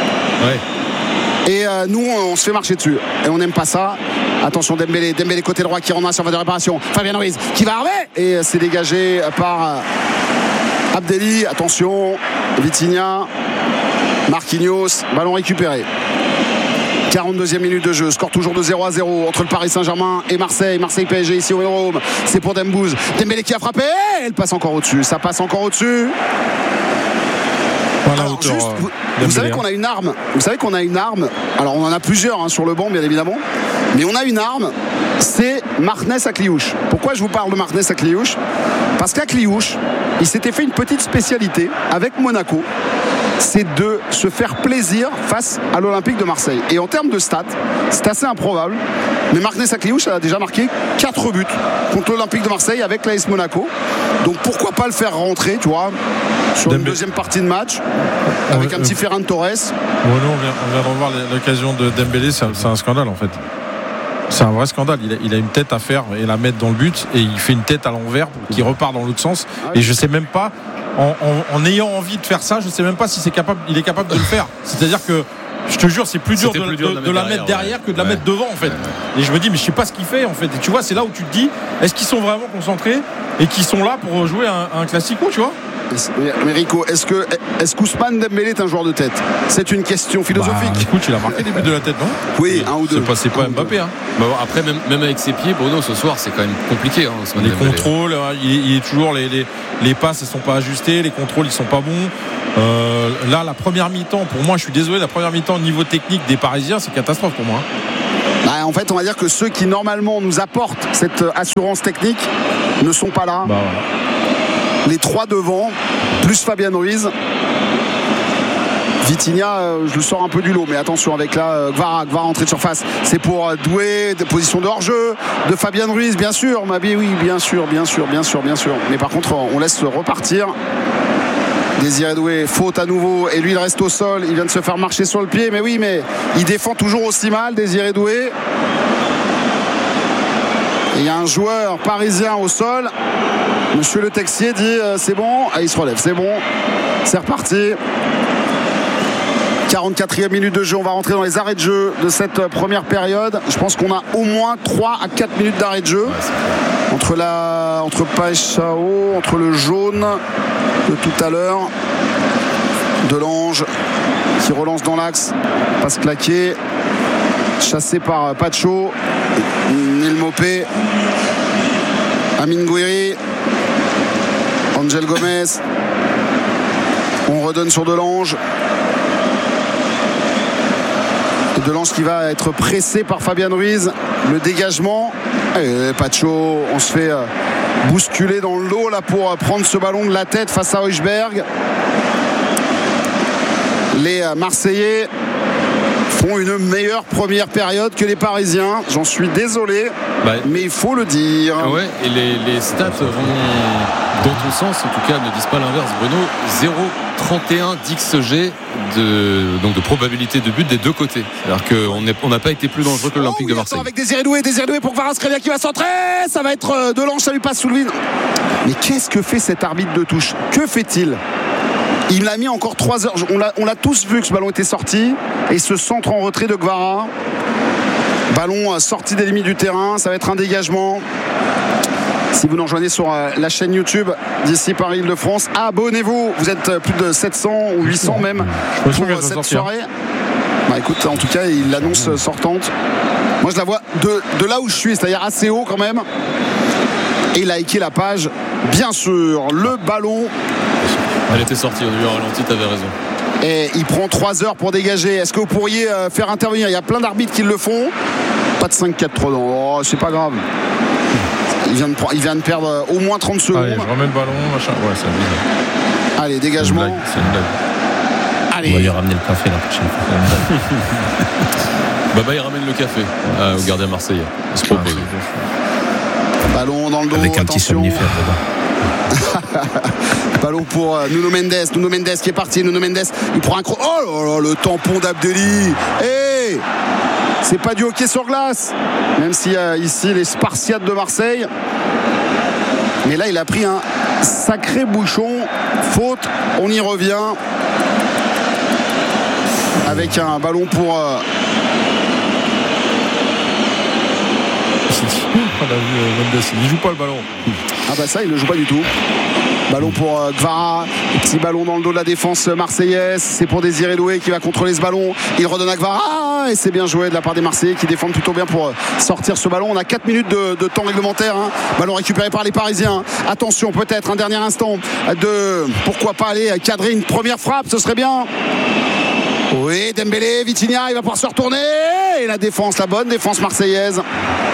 Et nous, on se fait marcher dessus. Et on n'aime pas ça. Attention, Dembélé côté droit qui rentre à surface de réparation. Fabien Ruiz qui va arriver. Et c'est dégagé par Abdelli. Attention, Vitinha, Marquinhos, ballon récupéré. 42e minute de jeu, score toujours de 0-0 entre le Paris Saint-Germain et Marseille PSG ici au Vélodrome. C'est pour Dembouz, Dembélé qui a frappé, elle passe encore au-dessus, ça passe encore au-dessus. Voilà, alors, juste, vous savez qu'on a une arme. Alors on en a plusieurs sur le banc bien évidemment, mais on a une arme, c'est Martinez Akliouche. Pourquoi je vous parle de Martinez Akliouche? Parce qu'Akliouche, il s'était fait une petite spécialité avec Monaco, c'est de se faire plaisir face à l'Olympique de Marseille. Et en termes de stats, c'est assez improbable, mais Martinez Akliouche a déjà marqué 4 buts contre l'Olympique de Marseille avec l'AS Monaco. Donc pourquoi pas le faire rentrer, tu vois, sur une deuxième partie de match avec un petit Ferran Torres. Bon, nous, on vient de revoir l'occasion de Dembélé, c'est un scandale en fait. C'est un vrai scandale. Il a une tête à faire et la mettre dans le but, et il fait une tête à l'envers qui repart dans l'autre sens. Et je sais même pas, en ayant envie de faire ça, je sais même pas si il est capable de le faire. C'est-à-dire que Je te jure, c'est plus dur C'était de la mettre derrière que de la mettre devant en fait. Et je me dis, mais je sais pas ce qu'il fait en fait. Et tu vois, c'est là où tu te dis, est-ce qu'ils sont vraiment concentrés et qu'ils sont là pour jouer un classico, tu vois? Mais Rico, est-ce qu'Ousmane Dembélé est un joueur de tête? C'est une question philosophique. Écoute, il a marqué des buts de la tête, non? Oui, un ou deux. C'est pas Mbappé. Hein. Bah, après, même avec ses pieds, Bruno, ce soir, c'est quand même compliqué. Les contrôles, il est toujours les passes, elles sont pas ajustées, les contrôles, ils sont pas bons. Là, la première mi-temps, pour moi, je suis désolé, la première mi-temps, niveau technique des Parisiens, c'est catastrophe pour moi. Bah, en fait, on va dire que ceux qui normalement nous apportent cette assurance technique ne sont pas là. Bah, voilà. Les trois devant, plus Fabian Ruiz. Vitinha, je le sors un peu du lot, mais attention avec là, Gvara entrée de surface. C'est pour Doué, position de hors-jeu de Fabian Ruiz, bien sûr. Mabi, oui, bien sûr. Mais par contre, on laisse repartir. Désiré Doué, faute à nouveau, et lui il reste au sol. Il vient de se faire marcher sur le pied, mais oui, mais il défend toujours aussi mal, Désiré Doué. Et il y a un joueur parisien au sol. Monsieur Le Texier dit c'est bon. Il se relève, c'est bon. C'est reparti. 44e minute de jeu. On va rentrer dans les arrêts de jeu de cette première période. Je pense qu'on a au moins 3 à 4 minutes d'arrêt de jeu. Entre Paechao, entre le jaune de tout à l'heure. Delange qui relance dans l'axe. Passe claquée. Chassé par Pacho. Neil Mopé. Amine Gouiri. Angel Gomez. On redonne sur Delange. Delange qui va être pressé par Fabian Ruiz. Le dégagement. Et Pacho, on se fait bousculer dans le dos là pour prendre ce ballon de la tête face à Hojbjerg. Les Marseillais font une meilleure première période que les Parisiens. J'en suis désolé, mais il faut le dire. Ouais, et les stats vont dans ton sens, en tout cas, ne disent pas l'inverse, Bruno. 0,31 d'XG de probabilité de but des deux côtés. C'est-à-dire qu'on n'a pas été plus dangereux que l'Olympique de Marseille. Avec Désiré Doué pour Kvaratskhelia qui va centrer. Ça va être Delange, ça lui passe sous le vide. Mais qu'est-ce que fait cet arbitre de touche? Que fait-il? Il l'a mis encore 3 heures. On l'a tous vu que ce ballon était sorti. Et ce centre en retrait de Gvara. Ballon sorti des limites du terrain. Ça va être un dégagement. Si vous nous rejoignez sur la chaîne YouTube d'ici Paris-Île-de-France, abonnez-vous. Vous êtes plus de 700 ou 800 même pour cette soirée. Bah écoute, en tout cas, il l'annonce sortante. Moi, je la vois de là où je suis, c'est-à-dire assez haut quand même. Et il a liké la page. Bien sûr, le ballon. Elle était sortie, on a eu un ralenti, t'avais raison. Et il prend 3 heures pour dégager. Est-ce que vous pourriez faire intervenir? Il y a plein d'arbitres qui le font. Pas de 5-4 trop non. Oh, c'est pas grave. Il vient de perdre au moins 30 secondes. Allez, je remets le ballon, machin. Ouais, c'est bizarre. Allez, dégagement. C'est une blague. Allez. On va lui ramener le café la prochaine fois. Baba il ramène le café au gardien marseillais. Il se propose. Ballon dans le dos. Avec un petit somnifère dedans. Ballon pour Nuno Mendes qui est parti. Nuno Mendes, il prend un oh là là, le tampon d'Abdelli. Hey, c'est pas du hockey sur glace, même s'il y a ici les Spartiates de Marseille. Mais là il a pris un sacré bouchon. Faute, on y revient avec un ballon pour il joue pas le ballon. Ah bah ça il ne joue pas du tout. Ballon pour Gvara, petit ballon dans le dos de la défense marseillaise. C'est pour Désiré Doué qui va contrôler ce ballon. Il redonne à Gvara et c'est bien joué de la part des Marseillais qui défendent plutôt bien pour sortir ce ballon. On a 4 minutes de temps réglementaire. Ballon récupéré par les Parisiens. Attention, peut-être un dernier instant de pourquoi pas aller cadrer une première frappe, ce serait bien. Oui, Dembélé, Vitinha, il va pouvoir se retourner. Et la défense, la bonne défense marseillaise.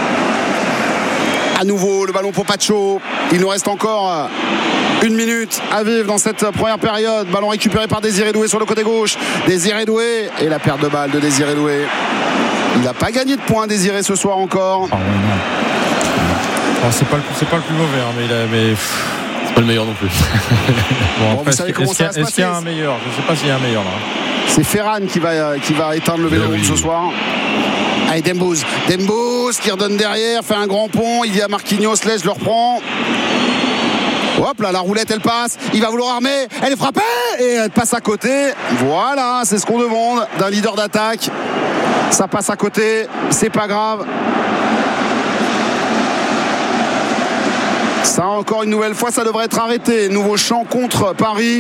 À nouveau le ballon pour Pacho. Il nous reste encore 1 minute à vivre dans cette première période. Ballon récupéré par Désiré Doué sur le côté gauche. Désiré Doué et la perte de balle de Désiré Doué. Il n'a pas gagné de points Désiré ce soir encore. C'est pas le plus mauvais mais c'est pas le meilleur non plus. Bon, après, est-ce qu'il y a un meilleur? Je ne sais pas s'il y a un meilleur là. C'est Ferran qui va éteindre le Vélodrome ce soir. Allez, Dembouz qui redonne derrière, fait un grand pont. Il y a Marquinhos, laisse, le reprend. Hop là, la roulette elle passe, il va vouloir armer, elle est frappée et elle passe à côté. Voilà, c'est ce qu'on demande d'un leader d'attaque. Ça passe à côté, c'est pas grave. Ça encore une nouvelle fois, ça devrait être arrêté. Nouveau champ contre Paris.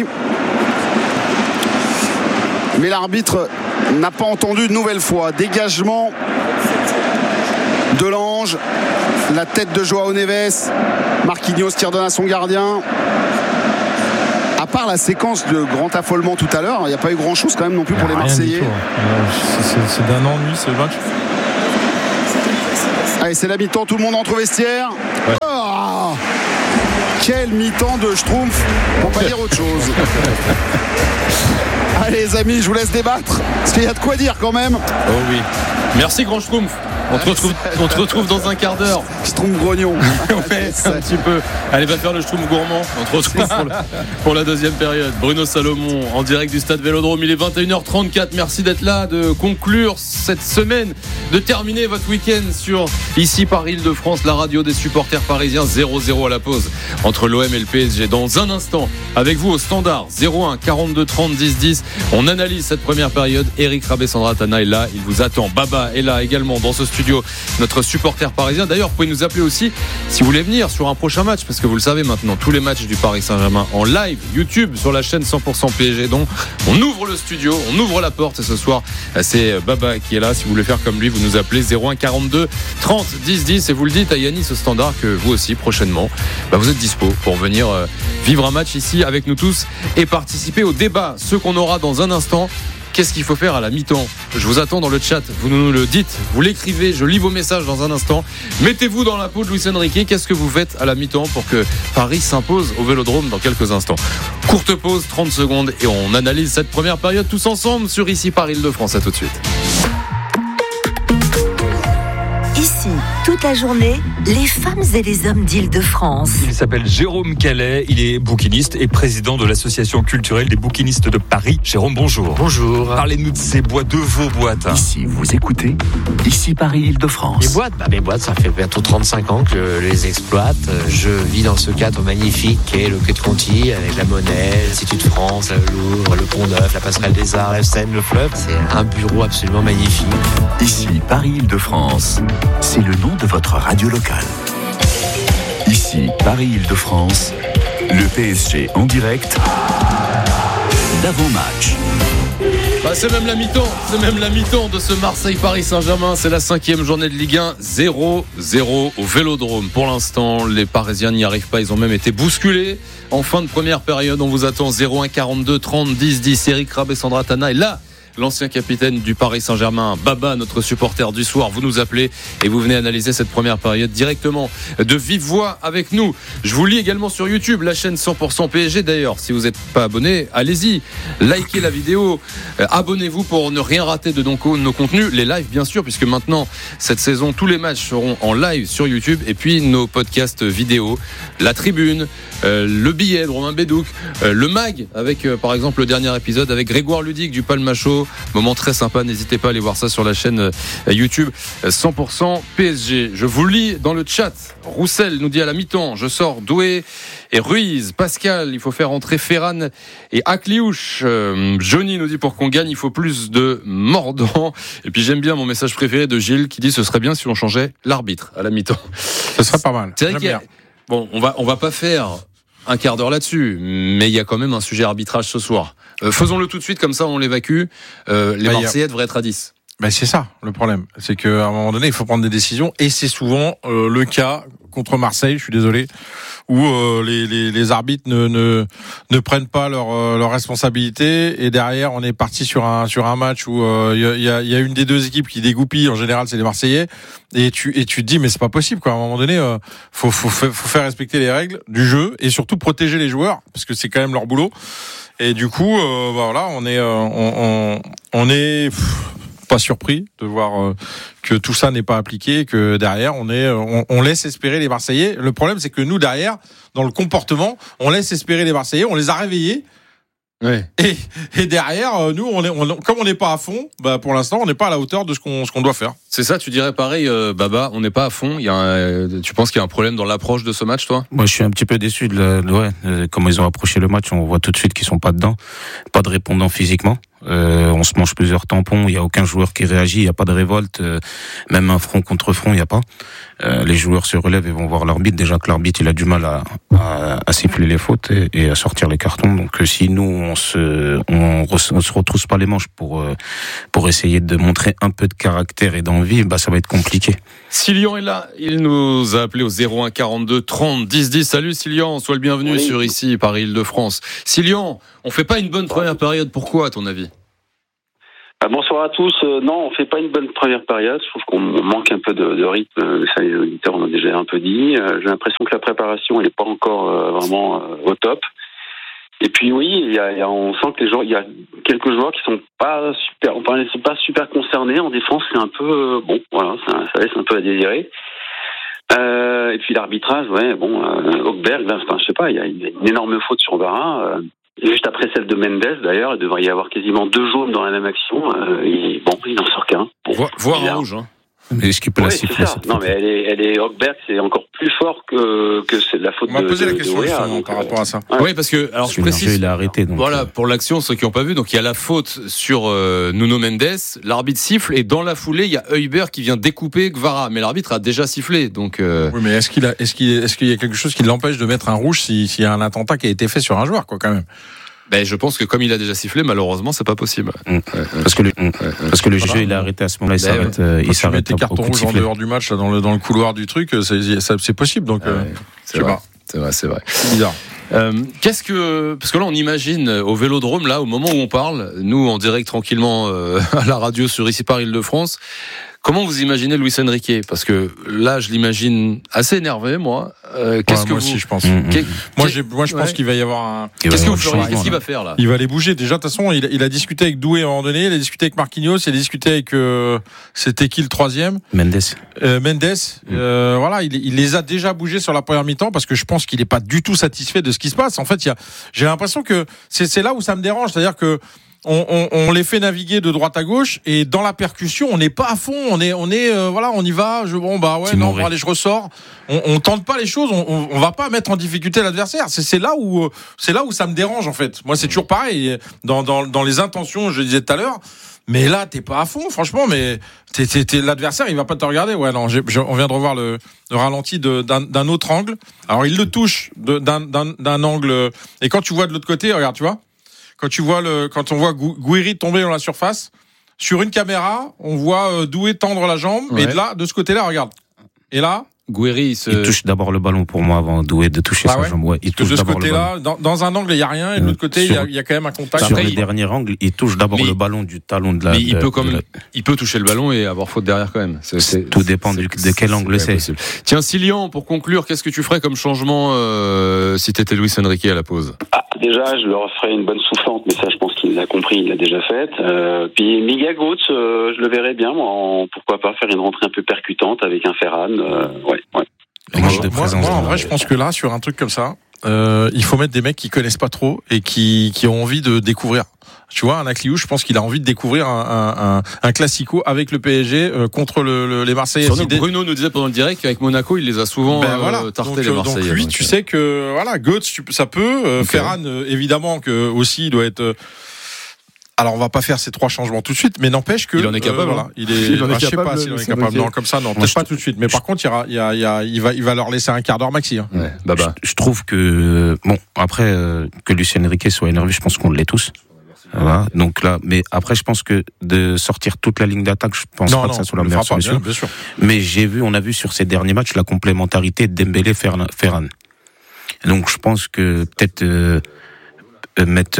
Mais l'arbitre n'a pas entendu une nouvelle fois. Dégagement de l'Ange. La tête de Joao Neves. Marquinhos qui redonne à son gardien. À part la séquence de grand affolement tout à l'heure, il n'y a pas eu grand chose quand même non plus pour les Marseillais. C'est d'un ennui ce match. Allez, c'est la mi-temps, tout le monde entre au vestiaire. Ouais. Oh, quel mi-temps de Schtroumpf, pour pas dire autre chose. Allez les amis, je vous laisse débattre, parce qu'il y a de quoi dire quand même. Oh oui. Merci grand Schtroumpf. On te retrouve dans un quart d'heure. Schtroumpf grognon. Ouais, un petit peu. Allez, va faire le Schtroumpf gourmand. On te retrouve pour la deuxième période. Bruno Salomon en direct du stade Vélodrome. Il est 21h34. Merci d'être là, de conclure cette semaine, de terminer votre week-end sur ici par Île-de-France, la radio des supporters parisiens. 0-0 à la pause entre l'OM et le PSG. Dans un instant, avec vous au standard 01 42 30 10 10. On analyse cette première période. Eric Rabé-Sandratana est là. Il vous attend. Baba est là également dans ce studio, notre supporter parisien. D'ailleurs, vous pouvez nous appeler aussi si vous voulez venir sur un prochain match, parce que vous le savez maintenant, tous les matchs du Paris Saint-Germain en live YouTube sur la chaîne 100% PSG. Donc on ouvre le studio, on ouvre la porte, et ce soir c'est Baba qui est là. Si vous voulez faire comme lui, vous nous appelez 01 42 30 10 10 et vous le dites à Yannis au standard que vous aussi prochainement vous êtes dispo pour venir vivre un match ici avec nous tous et participer au débat, ce qu'on aura dans un instant. Qu'est-ce qu'il faut faire à la mi-temps? Je vous attends dans le chat, vous nous le dites, vous l'écrivez, je lis vos messages dans un instant. Mettez-vous dans la peau de Luis Enrique, qu'est-ce que vous faites à la mi-temps pour que Paris s'impose au Vélodrome dans quelques instants? Courte pause, 30 secondes et on analyse cette première période tous ensemble sur ici par Île-de-France. À tout de suite. Ici, toute la journée, les femmes et les hommes d'Île-de-France. Il s'appelle Jérôme Calais, il est bouquiniste et président de l'association culturelle des bouquinistes de Paris. Jérôme, bonjour. Bonjour. Parlez-nous de ces boîtes, de vos boîtes. Ici, vous écoutez, ici Paris Île-de-France. Mes boîtes, ça fait bientôt 35 ans que je les exploite. Je vis dans ce cadre magnifique qu'est le Quai de Conti, avec la Monnaie, l'Institut de France, le Louvre, le Pont-Neuf, la Passerelle des Arts, la Seine, le fleuve. C'est un bureau absolument magnifique. Ici Paris Île-de-France. C'est le nom de votre radio locale. Ici, Paris-Île-de-France, le PSG en direct d'avant-match. C'est même la mi-temps de ce Marseille-Paris Saint-Germain. C'est la 5e journée de Ligue 1, 0-0 au Vélodrome. Pour l'instant, les Parisiens n'y arrivent pas. Ils ont même été bousculés en fin de première période. On vous attend 01 42 30 10 10. Eric Rabé-Sandratana est là. L'ancien capitaine du Paris Saint-Germain, Baba, notre supporter du soir, vous nous appelez et vous venez analyser cette première période directement de vive voix avec nous. Je vous lis également sur YouTube, la chaîne 100% PSG. D'ailleurs, si vous n'êtes pas abonné, allez-y, likez la vidéo, abonnez-vous pour ne rien rater de nos contenus, les lives bien sûr, puisque maintenant, cette saison, tous les matchs seront en live sur YouTube et puis nos podcasts vidéo, la tribune, le billet de Romain Bédouc, le mag avec par exemple le dernier épisode avec Grégoire Ludic du Palmacho. Moment très sympa, n'hésitez pas à aller voir ça sur la chaîne YouTube 100% PSG. Je vous lis dans le chat. Roussel nous dit à la mi-temps, je sors Doué et Ruiz. Pascal, il faut faire entrer Ferran et Akliouche. Johnny nous dit pour qu'on gagne, il faut plus de mordants. Et puis j'aime bien mon message préféré de Gilles qui dit ce serait bien si on changeait l'arbitre à la mi-temps. Ce serait pas mal. C'est vrai bon, on va pas faire un quart d'heure là-dessus, mais il y a quand même un sujet arbitrage ce soir. Faisons-le tout de suite, comme ça on l'évacue. Les Marseillais devraient être à 10. C'est ça le problème, c'est qu'à un moment donné il faut prendre des décisions et c'est souvent le cas contre Marseille, je suis désolé, où les arbitres ne prennent pas leurs responsabilités et derrière on est parti sur un match où il y a une des deux équipes qui dégoupille, en général c'est les Marseillais, et tu te dis mais c'est pas possible quoi, à un moment donné faut faire respecter les règles du jeu et surtout protéger les joueurs parce que c'est quand même leur boulot. Et du coup, voilà, on est pas surpris de voir que tout ça n'est pas appliqué, que derrière on laisse espérer les Marseillais. Le problème, c'est que nous derrière, dans le comportement, on laisse espérer les Marseillais, on les a réveillés. Ouais. Et derrière, nous, comme on n'est pas à fond, bah, pour l'instant, on n'est pas à la hauteur de ce qu'on doit faire. C'est ça, tu dirais pareil, Baba, on n'est pas à fond. Tu penses qu'il y a un problème dans l'approche de ce match, toi ? Moi, je suis un petit peu déçu comment ils ont approché le match. On voit tout de suite qu'ils sont pas dedans, pas de répondant physiquement. On se mange plusieurs tampons, il y a aucun joueur qui réagit, il y a pas de révolte, même un front contre front, il y a pas. Les joueurs se relèvent et vont voir l'arbitre. Déjà que l'arbitre, il a du mal à siffler les fautes et à sortir les cartons. Donc si nous on se retrousse pas les manches pour essayer de montrer un peu de caractère et d'envie, bah ça va être compliqué. Silian est là, il nous a appelé au 01 42 30 10 10. Salut Silian, sois le bienvenu sur ici Paris Île-de-France. Silian, on fait pas une bonne première période, pourquoi à ton avis ? Bonsoir à tous. Non, on fait pas une bonne première période. Je trouve qu'on manque un peu de rythme. Ça, les auditeurs en ont déjà un peu dit. J'ai l'impression que la préparation n'est pas encore vraiment au top. Et puis oui, on sent que il y a quelques joueurs qui sont pas super, enfin, ils sont pas super concernés en défense. C'est un peu ça laisse un peu à désirer. Et puis l'arbitrage, Hochberg, je sais pas, il y a une énorme faute sur Vara. Juste après celle de Mendes, d'ailleurs, il devrait y avoir quasiment 2 jaunes dans la même action. Il n'en sort qu'un. Voir en rouge, hein. Mais est-ce qu'il peut la siffler ? Non, mais elle est Hochberg, c'est encore plus fort que c'est de la faute de. On m'a posé la question par rapport à ça. Ouais. Oui, parce que alors je précise. Il a arrêté. Donc, voilà, pour l'action, ceux qui n'ont pas vu, donc il y a la faute sur Nuno Mendes, l'arbitre siffle et dans la foulée il y a Højbjerg qui vient découper Kvara, mais l'arbitre a déjà sifflé. Donc. Oui, mais est-ce qu'il y a quelque chose qui l'empêche de mettre un rouge s'il y a un attentat qui a été fait sur un joueur, quoi, quand même? Ben, je pense que comme il a déjà sifflé, malheureusement, c'est pas possible. Parce que le jeu, il a arrêté à ce moment-là. Il s'arrête. Tes cartons rouges en dehors du match, là, dans le couloir du truc, c'est possible. Donc, c'est vrai. C'est vrai. C'est bizarre. Parce que là, on imagine au Vélodrome, là, au moment où on parle, nous en direct tranquillement à la radio sur ici Paris Île-de-France. Comment vous imaginez Luis Enrique ? Parce que là, je l'imagine assez énervé, moi. Moi aussi, je pense. Moi, je pense qu'il va y avoir un. Qu'est-ce que vous feriez ? Qu'est-ce qu'il va faire là ? Il va les bouger. Déjà, de toute façon, il a discuté avec Doué à un moment donné, il a discuté avec Marquinhos, il a discuté avec c'était qui le troisième ? Mendes. Voilà, il les a déjà bougés sur la première mi-temps parce que je pense qu'il est pas du tout satisfait de ce qui se passe. En fait, j'ai l'impression que c'est là où ça me dérange, c'est-à-dire que on les fait naviguer de droite à gauche et dans la percussion on n'est pas à fond, on y va, je ressors, on tente pas les choses, on va pas mettre en difficulté l'adversaire. C'est là où ça me dérange en fait. Moi c'est toujours pareil dans les intentions, je le disais tout à l'heure. Mais là, t'es pas à fond, franchement, mais l'adversaire, il va pas te regarder. Ouais, non, on vient de revoir le ralenti d'un autre angle. Alors, il le touche d'un angle, et quand tu vois de l'autre côté, regarde, tu vois? Quand on voit Guiri tomber dans la surface, sur une caméra, on voit Doué tendre la jambe, et de ce côté-là, regarde. Et là, Guiri, il touche d'abord le ballon pour moi avant Doué de toucher sa jambe. Ouais, il touche d'abord le ballon. Dans un angle, il n'y a rien, et de l'autre côté, il y a quand même un contact. Sur le dernier angle, il touche d'abord le ballon du talon de la. Mais il peut toucher le ballon et avoir faute derrière quand même. Tout dépend de quel angle c'est. Tiens, Silian, pour conclure, qu'est-ce que tu ferais comme changement si t'étais Luis Enrique à la pause? Déjà, je leur ferais une bonne soufflante, mais ça, je pense qu'il l'a compris, il l'a déjà faite. Puis Miguel Götze, je le verrais bien, pourquoi pas faire une rentrée un peu percutante avec un Ferran. Ouais. Moi, en vrai, je pense que là, sur un truc comme ça, il faut mettre des mecs qui connaissent pas trop et qui ont envie de découvrir. Tu vois, un Akliou, je pense qu'il a envie de découvrir un classico avec le PSG contre les Marseillais. Bruno nous disait pendant le direct qu'avec Monaco, il les a souvent tartés, les Marseillais. Donc lui, tu sais que Götze, ça peut. Ferran, évidemment que aussi il doit être. Alors on va pas faire ces 3 changements tout de suite, mais n'empêche que il en est capable. Je sais pas s'il en est capable. Non, comme ça, non, peut-être pas tout de suite. Mais par contre, il va leur laisser un quart d'heure maxi. Hein. Ouais, je trouve que après que Luis Enrique soit énervé, je pense qu'on l'est tous. Voilà. Donc là, mais après, je pense que de sortir toute la ligne d'attaque, je pense pas que ça soit la meilleure solution. Bien sûr. Mais on a vu sur ces derniers matchs la complémentarité de Dembélé-Ferran. Donc je pense que peut-être mettre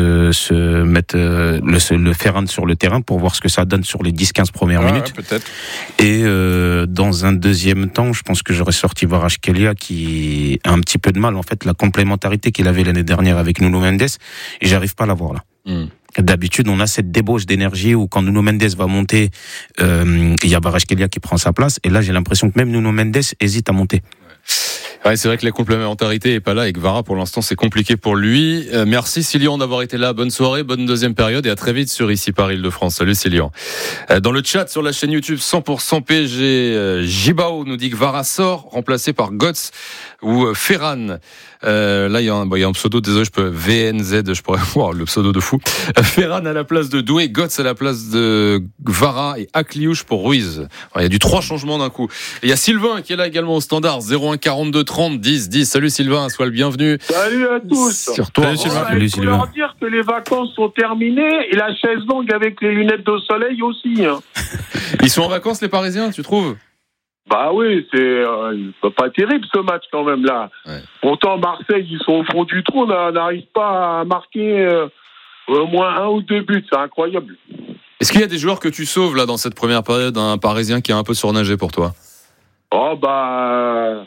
le Ferran sur le terrain pour voir ce que ça donne sur les 10-15 premières minutes. Peut-être. Et dans un deuxième temps, je pense que j'aurais sorti Kvaratskhelia qui a un petit peu de mal, en fait, la complémentarité qu'il avait l'année dernière avec Nuno Mendes, et j'arrive pas à la voir là. D'habitude, on a cette débauche d'énergie où quand Nuno Mendes va monter, il y a Kvaratskhelia qui prend sa place, et là j'ai l'impression que même Nuno Mendes hésite à monter. Ouais, c'est vrai que la complémentarité est pas là et que Vara pour l'instant c'est compliqué pour lui. Merci Silian d'avoir été là. Bonne soirée, bonne deuxième période et à très vite sur ici Paris Île-de-France. Salut Silian. Dans le chat sur la chaîne YouTube 100% PSG, Jibao nous dit que Vara sort remplacé par Götze ou Ferran. Là il y a un pseudo, désolé, je peux VNZ, je pourrais voir le pseudo de fou. Ferran à la place de Doué, Götze à la place de Vara et Akliouche pour Ruiz. Il y a du 3 changements d'un coup. Et il y a Sylvain qui est là également au standard 01 42 30 10 10. Salut Sylvain, sois le bienvenu. Salut à tous. Sur toi. Salut Sylvain. Il faut leur dire que les vacances sont terminées et la chaise longue avec les lunettes de soleil aussi. Hein. Ils sont en vacances les Parisiens, tu trouves? Bah oui, c'est pas terrible ce match quand même là. Ouais. Pourtant Marseille, ils sont au fond du trou, n'arrivent pas à marquer au moins 1 ou 2 buts, c'est incroyable. Est-ce qu'il y a des joueurs que tu sauves là dans cette première période, un Parisien qui a un peu surnagé pour toi? Oh bah...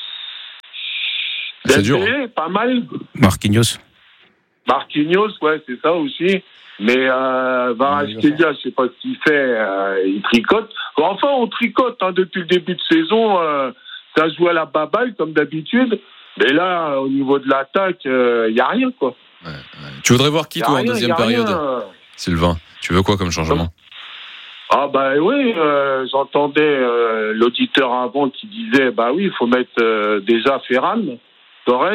C'est dur. Pas mal. Marquinhos, ouais, c'est ça aussi. Mais Kvaratskhelia, je sais pas ce qu'il fait, il tricote. Enfin, on tricote depuis le début de saison. Ça joue à la baballe comme d'habitude. Mais là, au niveau de l'attaque, il y a rien quoi. Ouais. Tu voudrais voir qui toi en deuxième période, Sylvain? Tu veux quoi comme changement? Ah bah oui, j'entendais l'auditeur avant qui disait bah oui, il faut mettre déjà Ferran, Torres,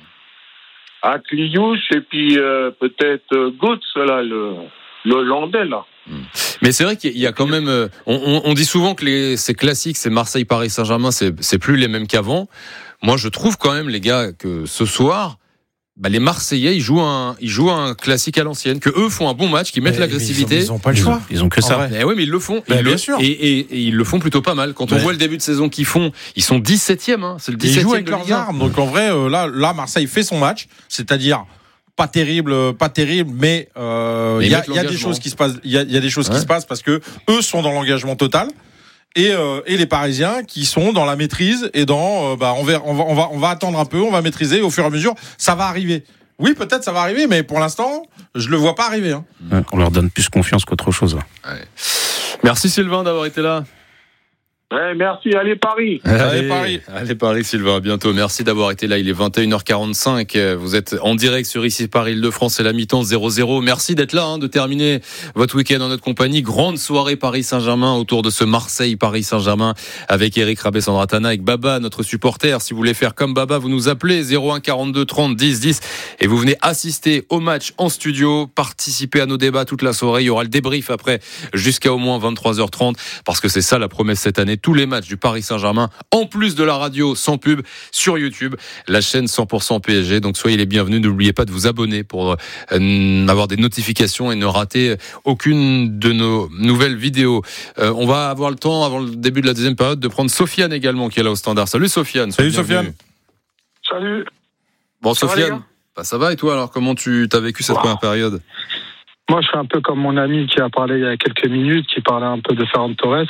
Akliouche et puis peut-être Götze là, le Hollandais là. Mais c'est vrai qu'il y a quand même. On dit souvent que ces classiques, c'est Marseille, Paris, Saint-Germain, c'est plus les mêmes qu'avant. Moi, je trouve quand même les gars que ce soir, les Marseillais ils jouent un classique à l'ancienne, que eux font un bon match, qu'ils mettent l'agressivité. Ils ont pas le choix. ils ont que ça. Mais oui, mais ils le font. Bien sûr. Et ils le font plutôt pas mal. Quand on voit le début de saison qu'ils font, ils sont 17e. C'est le 17e. Ils jouent avec leurs armes. Donc en vrai, là, Marseille fait son match, c'est-à-dire pas terrible, mais il y a des choses qui se passent. Il y a des choses qui se passent parce que eux sont dans l'engagement total. Et les Parisiens qui sont dans la maîtrise et dans on va attendre un peu, on va maîtriser au fur et à mesure, ça va arriver. Oui, peut-être ça va arriver, mais pour l'instant, je le vois pas arriver. On leur donne plus confiance qu'autre chose. Ouais. Merci Sylvain d'avoir été là. Ouais, merci, allez Paris. Allez Paris Sylvain, à bientôt. Merci d'avoir été là, il est 21h45. Vous êtes en direct sur ici Paris Île-de-France, c'est la mi-temps 0-0. Merci d'être là, de terminer votre week-end en notre compagnie. Grande soirée Paris Saint-Germain autour de ce Marseille Paris Saint-Germain avec Eric Rabé-Sandratana, avec Baba, notre supporter. Si vous voulez faire comme Baba, vous nous appelez 01 42 30 10 10 et vous venez assister au match en studio, participer à nos débats toute la soirée. Il y aura le débrief après jusqu'à au moins 23h30 parce que c'est ça la promesse cette année. Tous les matchs du Paris Saint-Germain, en plus de la radio sans pub sur YouTube, la chaîne 100% PSG. Donc soyez les bienvenus. N'oubliez pas de vous abonner pour avoir des notifications et ne rater aucune de nos nouvelles vidéos. On va avoir le temps, avant le début de la deuxième période, de prendre Sofiane également qui est là au standard. Salut Sofiane. Salut Sofiane. Salut. Bon Sofiane, ça va et toi alors? Comment tu as vécu cette première période? Moi je suis un peu comme mon ami qui a parlé il y a quelques minutes, qui parlait un peu de Ferran Torres.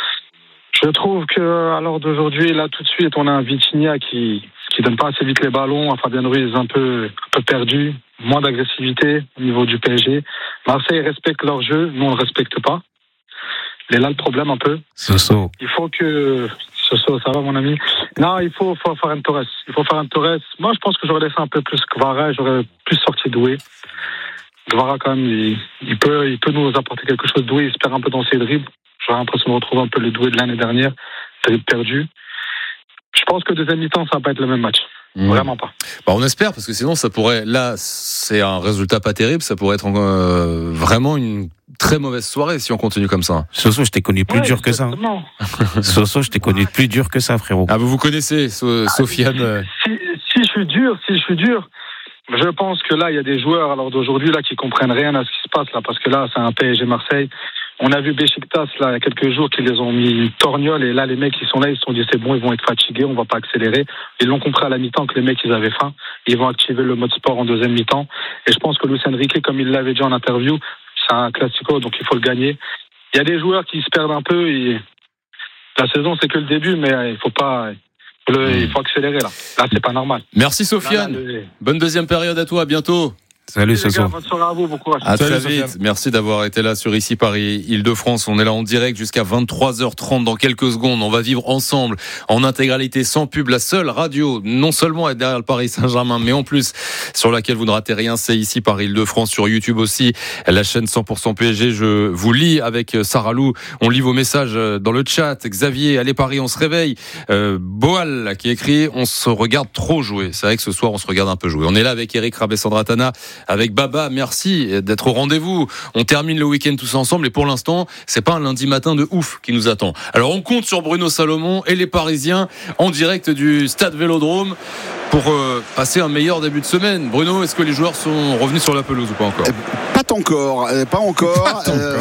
Je trouve que à l'heure d'aujourd'hui, là tout de suite, on a un Vitinha qui donne pas assez vite les ballons, un Fabien Ruiz un peu perdu, moins d'agressivité au niveau du PSG. Marseille respecte leur jeu, nous on le respecte pas. Et là le problème un peu. Soso. Il faut que Soso, ça va mon ami. Non, il faut Ferran Torres. Moi je pense que j'aurais laissé un peu plus Kvara, j'aurais plus sorti Doué. Kvara quand même, il peut nous apporter quelque chose. Doué, il se perd un peu dans ses dribbles. J'ai l'impression de retrouver un peu le Doué de l'année dernière, perdu. Je pense que deuxième mi-temps, ça va pas être le même match. Vraiment pas. On espère, parce que sinon, ça pourrait. Là, c'est un résultat pas terrible. Ça pourrait être vraiment une très mauvaise soirée si on continue comme ça. Soso, je t'ai connu plus dur que ça. Soso, je t'ai connu plus dur que ça, frérot. Ah, vous connaissez, Sofiane. Si je suis dur. Je pense que là, il y a des joueurs, alors d'aujourd'hui, là, qui comprennent rien à ce qui se passe, là, parce que là, c'est un PSG Marseille. On a vu Beşiktaş, là, il y a quelques jours, qui les ont mis une torgnole, et là, les mecs, ils sont là, ils se sont dit, c'est bon, ils vont être fatigués, on va pas accélérer. Ils l'ont compris à la mi-temps que les mecs, ils avaient faim. Ils vont activer le mode sport en deuxième mi-temps. Et je pense que Luis Enrique, comme il l'avait dit en interview, c'est un classico, donc il faut le gagner. Il y a des joueurs qui se perdent un peu, et la saison, c'est que le début, mais il faut pas, il faut accélérer, là. Là, c'est pas normal. Merci, Sofiane. Bonne deuxième période à toi, à bientôt. Salut, ce soir. Bonne soirée à vous, bon courage. À Salut, très Sofiane. vite. Merci d'avoir été là sur Ici Paris Île-de-France. On est là en direct jusqu'à 23h30 dans quelques secondes. On va vivre ensemble en intégralité sans pub la seule radio non seulement être derrière le Paris Saint-Germain mais en plus sur laquelle vous ne ratez rien, c'est Ici Paris Île-de-France sur YouTube aussi, la chaîne 100% PSG. Je vous lis avec Sarah Lou. On lit vos messages dans le chat. Xavier, allez Paris, on se réveille. Boal qui écrit, on se regarde trop jouer. C'est vrai que ce soir on se regarde un peu jouer. On est là avec Eric Rabessandratana, avec Baba, merci d'être au rendez-vous. On termine le week-end tous ensemble et pour l'instant, c'est pas un lundi matin de ouf qui nous attend. Alors on compte sur Bruno Salomon et les Parisiens en direct du stade Vélodrome pour passer un meilleur début de semaine. Bruno, est-ce que les joueurs sont revenus sur la pelouse ou pas encore ? Pas encore.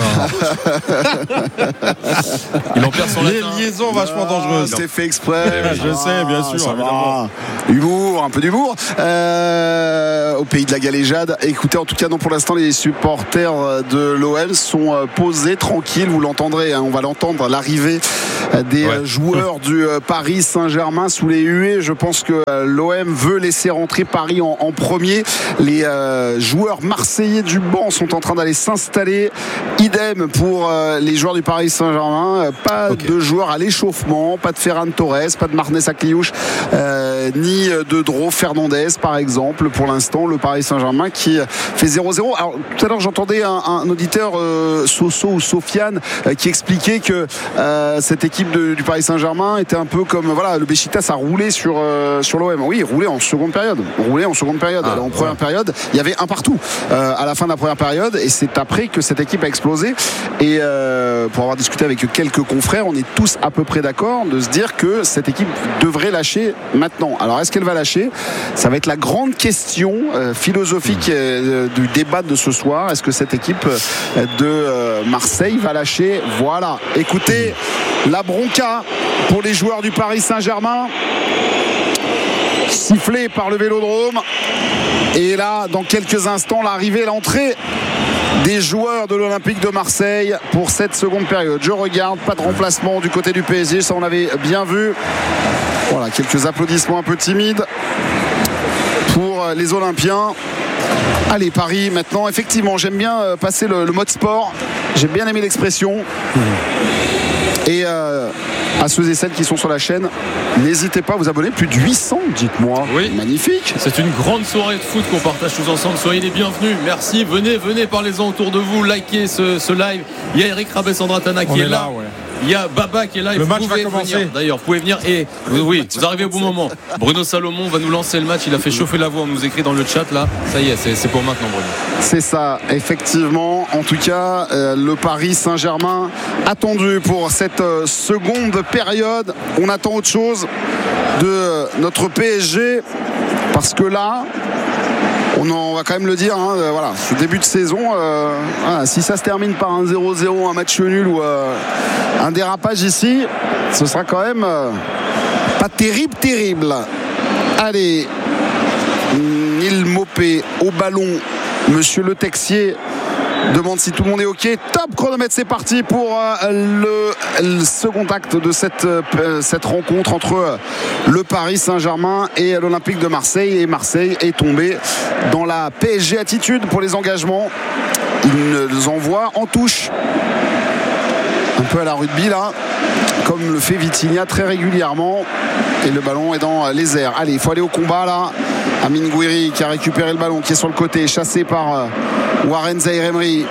Il en perd son Les latin. liaisons vachement dangereuses. C'est fait exprès. Je sais, bien sûr. Ça évidemment. va. Humour, un peu d'humour. Au pays de la galéjade. Écoutez, en tout cas, non, pour l'instant, les supporters de l'OM sont posés, tranquilles. Vous l'entendrez, hein, on va l'entendre, l'arrivée des joueurs du Paris Saint-Germain sous les huées. Je pense que l'OM veut laisser rentrer Paris en premier. Les joueurs marseillais du banc sont en train d'aller s'installer. Idem pour les joueurs du Paris Saint-Germain. Pas de joueurs à l'échauffement, pas de Ferran Torres, pas de Marnès Akliouche, ni de Dro Fernandez par exemple. Pour l'instant, le Paris Saint-Germain qui fait 0-0. Alors tout à l'heure j'entendais un auditeur Soso ou Sofiane qui expliquait que cette équipe du Paris Saint-Germain était un peu comme le Beşiktaş a roulé sur l'OM. Oui, roulé en seconde période. Alors, en première période, il y avait un partout à la fin de la première période et c'est après que cette équipe a explosé. Et pour avoir discuté avec quelques confrères, on est tous à peu près d'accord de se dire que cette équipe devrait lâcher maintenant. Alors est-ce qu'elle va lâcher ? Ça va être la grande question philosophique du débat de ce soir. Est-ce que cette équipe de Marseille va lâcher ? Voilà. Écoutez, la bronca pour les joueurs du Paris Saint-Germain, sifflé par le Vélodrome. Et là, dans quelques instants, l'entrée des joueurs de l'Olympique de Marseille pour cette seconde période. Je regarde, pas de remplacement du côté du PSG, ça on l'avait bien vu. Voilà, quelques applaudissements un peu timides pour les Olympiens. Allez, Paris maintenant, effectivement, j'aime bien passer le mode sport. J'ai bien aimé l'expression. Et à ceux et celles qui sont sur la chaîne, n'hésitez pas à vous abonner. Plus de 800, dites-moi. Oui. Magnifique. C'est une grande soirée de foot qu'on partage tous ensemble. Soyez les bienvenus. Merci. Venez, parlez-en autour de vous. Likez ce live. Il y a Eric Rabessandratana qui est là. Il y a Baba qui est là. Le match va commencer. D'ailleurs, vous pouvez venir. Et oui, vous arrivez au bon moment. Bruno Salomon va nous lancer le match. Il a fait chauffer la voix. On nous écrit dans le chat là. Ça y est, c'est pour maintenant, Bruno. C'est ça, effectivement. En tout cas, le Paris Saint-Germain attendu pour cette seconde période. On attend autre chose de notre PSG parce que là, on va quand même le dire, hein, voilà, ce début de saison, si ça se termine par un 0-0, un match nul ou un dérapage ici, ce sera quand même pas terrible. Allez, Neil Maupay au ballon. Monsieur Le Texier demande si tout le monde est OK. Top chronomètre, c'est parti pour le second acte de cette rencontre entre le Paris Saint-Germain et l'Olympique de Marseille. Et Marseille est tombé dans la PSG attitude pour les engagements. Il nous envoie en touche. Un peu à la rugby là, comme le fait Vitinha très régulièrement. Et le ballon est dans les airs. Allez, il faut aller au combat là. Amine Gouiri qui a récupéré le ballon, qui est sur le côté, chassé par Warren Zaïre-Emery.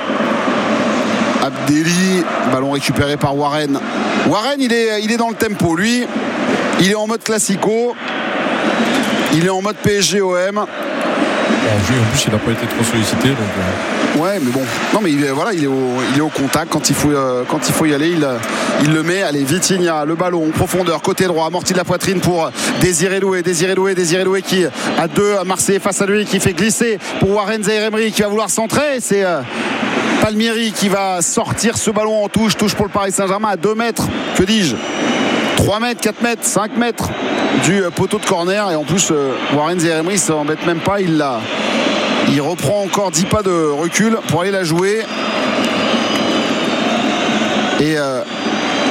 Abdelli, ballon récupéré par Warren. Warren, il est dans le tempo. Lui, il est en mode classico. Il est en mode PSG-OM. En plus, il n'a pas été trop sollicité. Donc... Ouais, mais bon. Non, mais il est au contact. Quand il faut y aller, il le met. Allez, Vitinha, le ballon en profondeur, côté droit, amorti de la poitrine pour Désiré Doué qui a deux Marseillais face à lui, qui fait glisser pour Warren Zaïre-Emery qui va vouloir centrer. C'est Palmieri qui va sortir ce ballon en touche pour le Paris Saint-Germain à 2 mètres. Que dis-je ? 3 mètres, 4 mètres, 5 mètres du poteau de corner. Et en plus, Warren Zaïre-Emery ne s'embête même pas. Il reprend encore 10 pas de recul pour aller la jouer. Et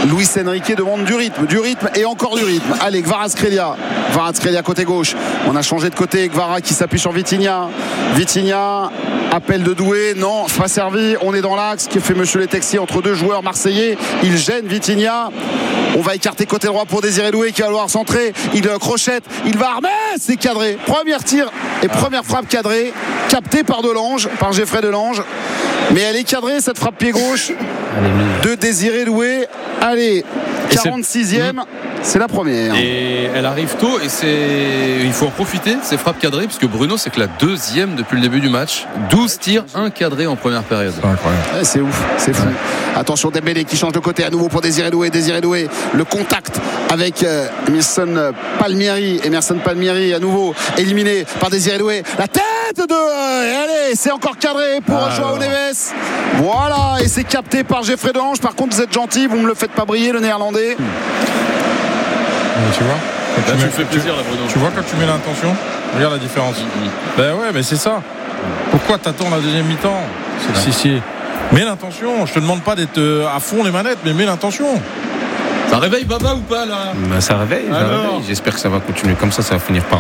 Luis Enrique demande du rythme et encore du rythme. Allez, Kvaratskhelia côté gauche. On a changé de côté. Kvara qui s'appuie sur Vitinha. Appel de Doué, non, pas servi. On est dans l'axe que fait Monsieur Letexier entre deux joueurs marseillais. Il gêne Vitinha. On va écarter côté droit pour Désiré Doué qui va vouloir centrer. Il crochette, il va armer. C'est cadré. Premier tir et première frappe cadrée, captée par Geoffrey Delange. Mais elle est cadrée, cette frappe pied gauche de Désiré Doué. Allez, 46e. C'est la première. Et elle arrive tôt et il faut en profiter, ces frappes cadrées, puisque Bruno, c'est que la deuxième depuis le début du match. 12 tirs, 1 cadré en première période. C'est incroyable. Ouais, c'est ouf, c'est fou. Ouais. Attention, Dembélé qui change de côté à nouveau pour Désiré Doué. Le contact avec Emerson Palmieri à nouveau éliminé par Désiré Doué. La tête et allez, c'est encore cadré pour João Neves. Voilà, et c'est capté par Geoffrey Delange. Par contre, vous êtes gentil, vous ne me le faites pas briller, le néerlandais. Tu vois, tu me fais plaisir là, Bruno. Tu vois quand tu mets l'intention, regarde la différence. Ben ouais, mais c'est ça. Pourquoi t'attends la deuxième mi-temps? Si. Mets l'intention. Je te demande pas d'être à fond les manettes, mais mets l'intention. Ça réveille Baba ou pas là? Ça réveille. J'espère que ça va continuer comme ça va finir par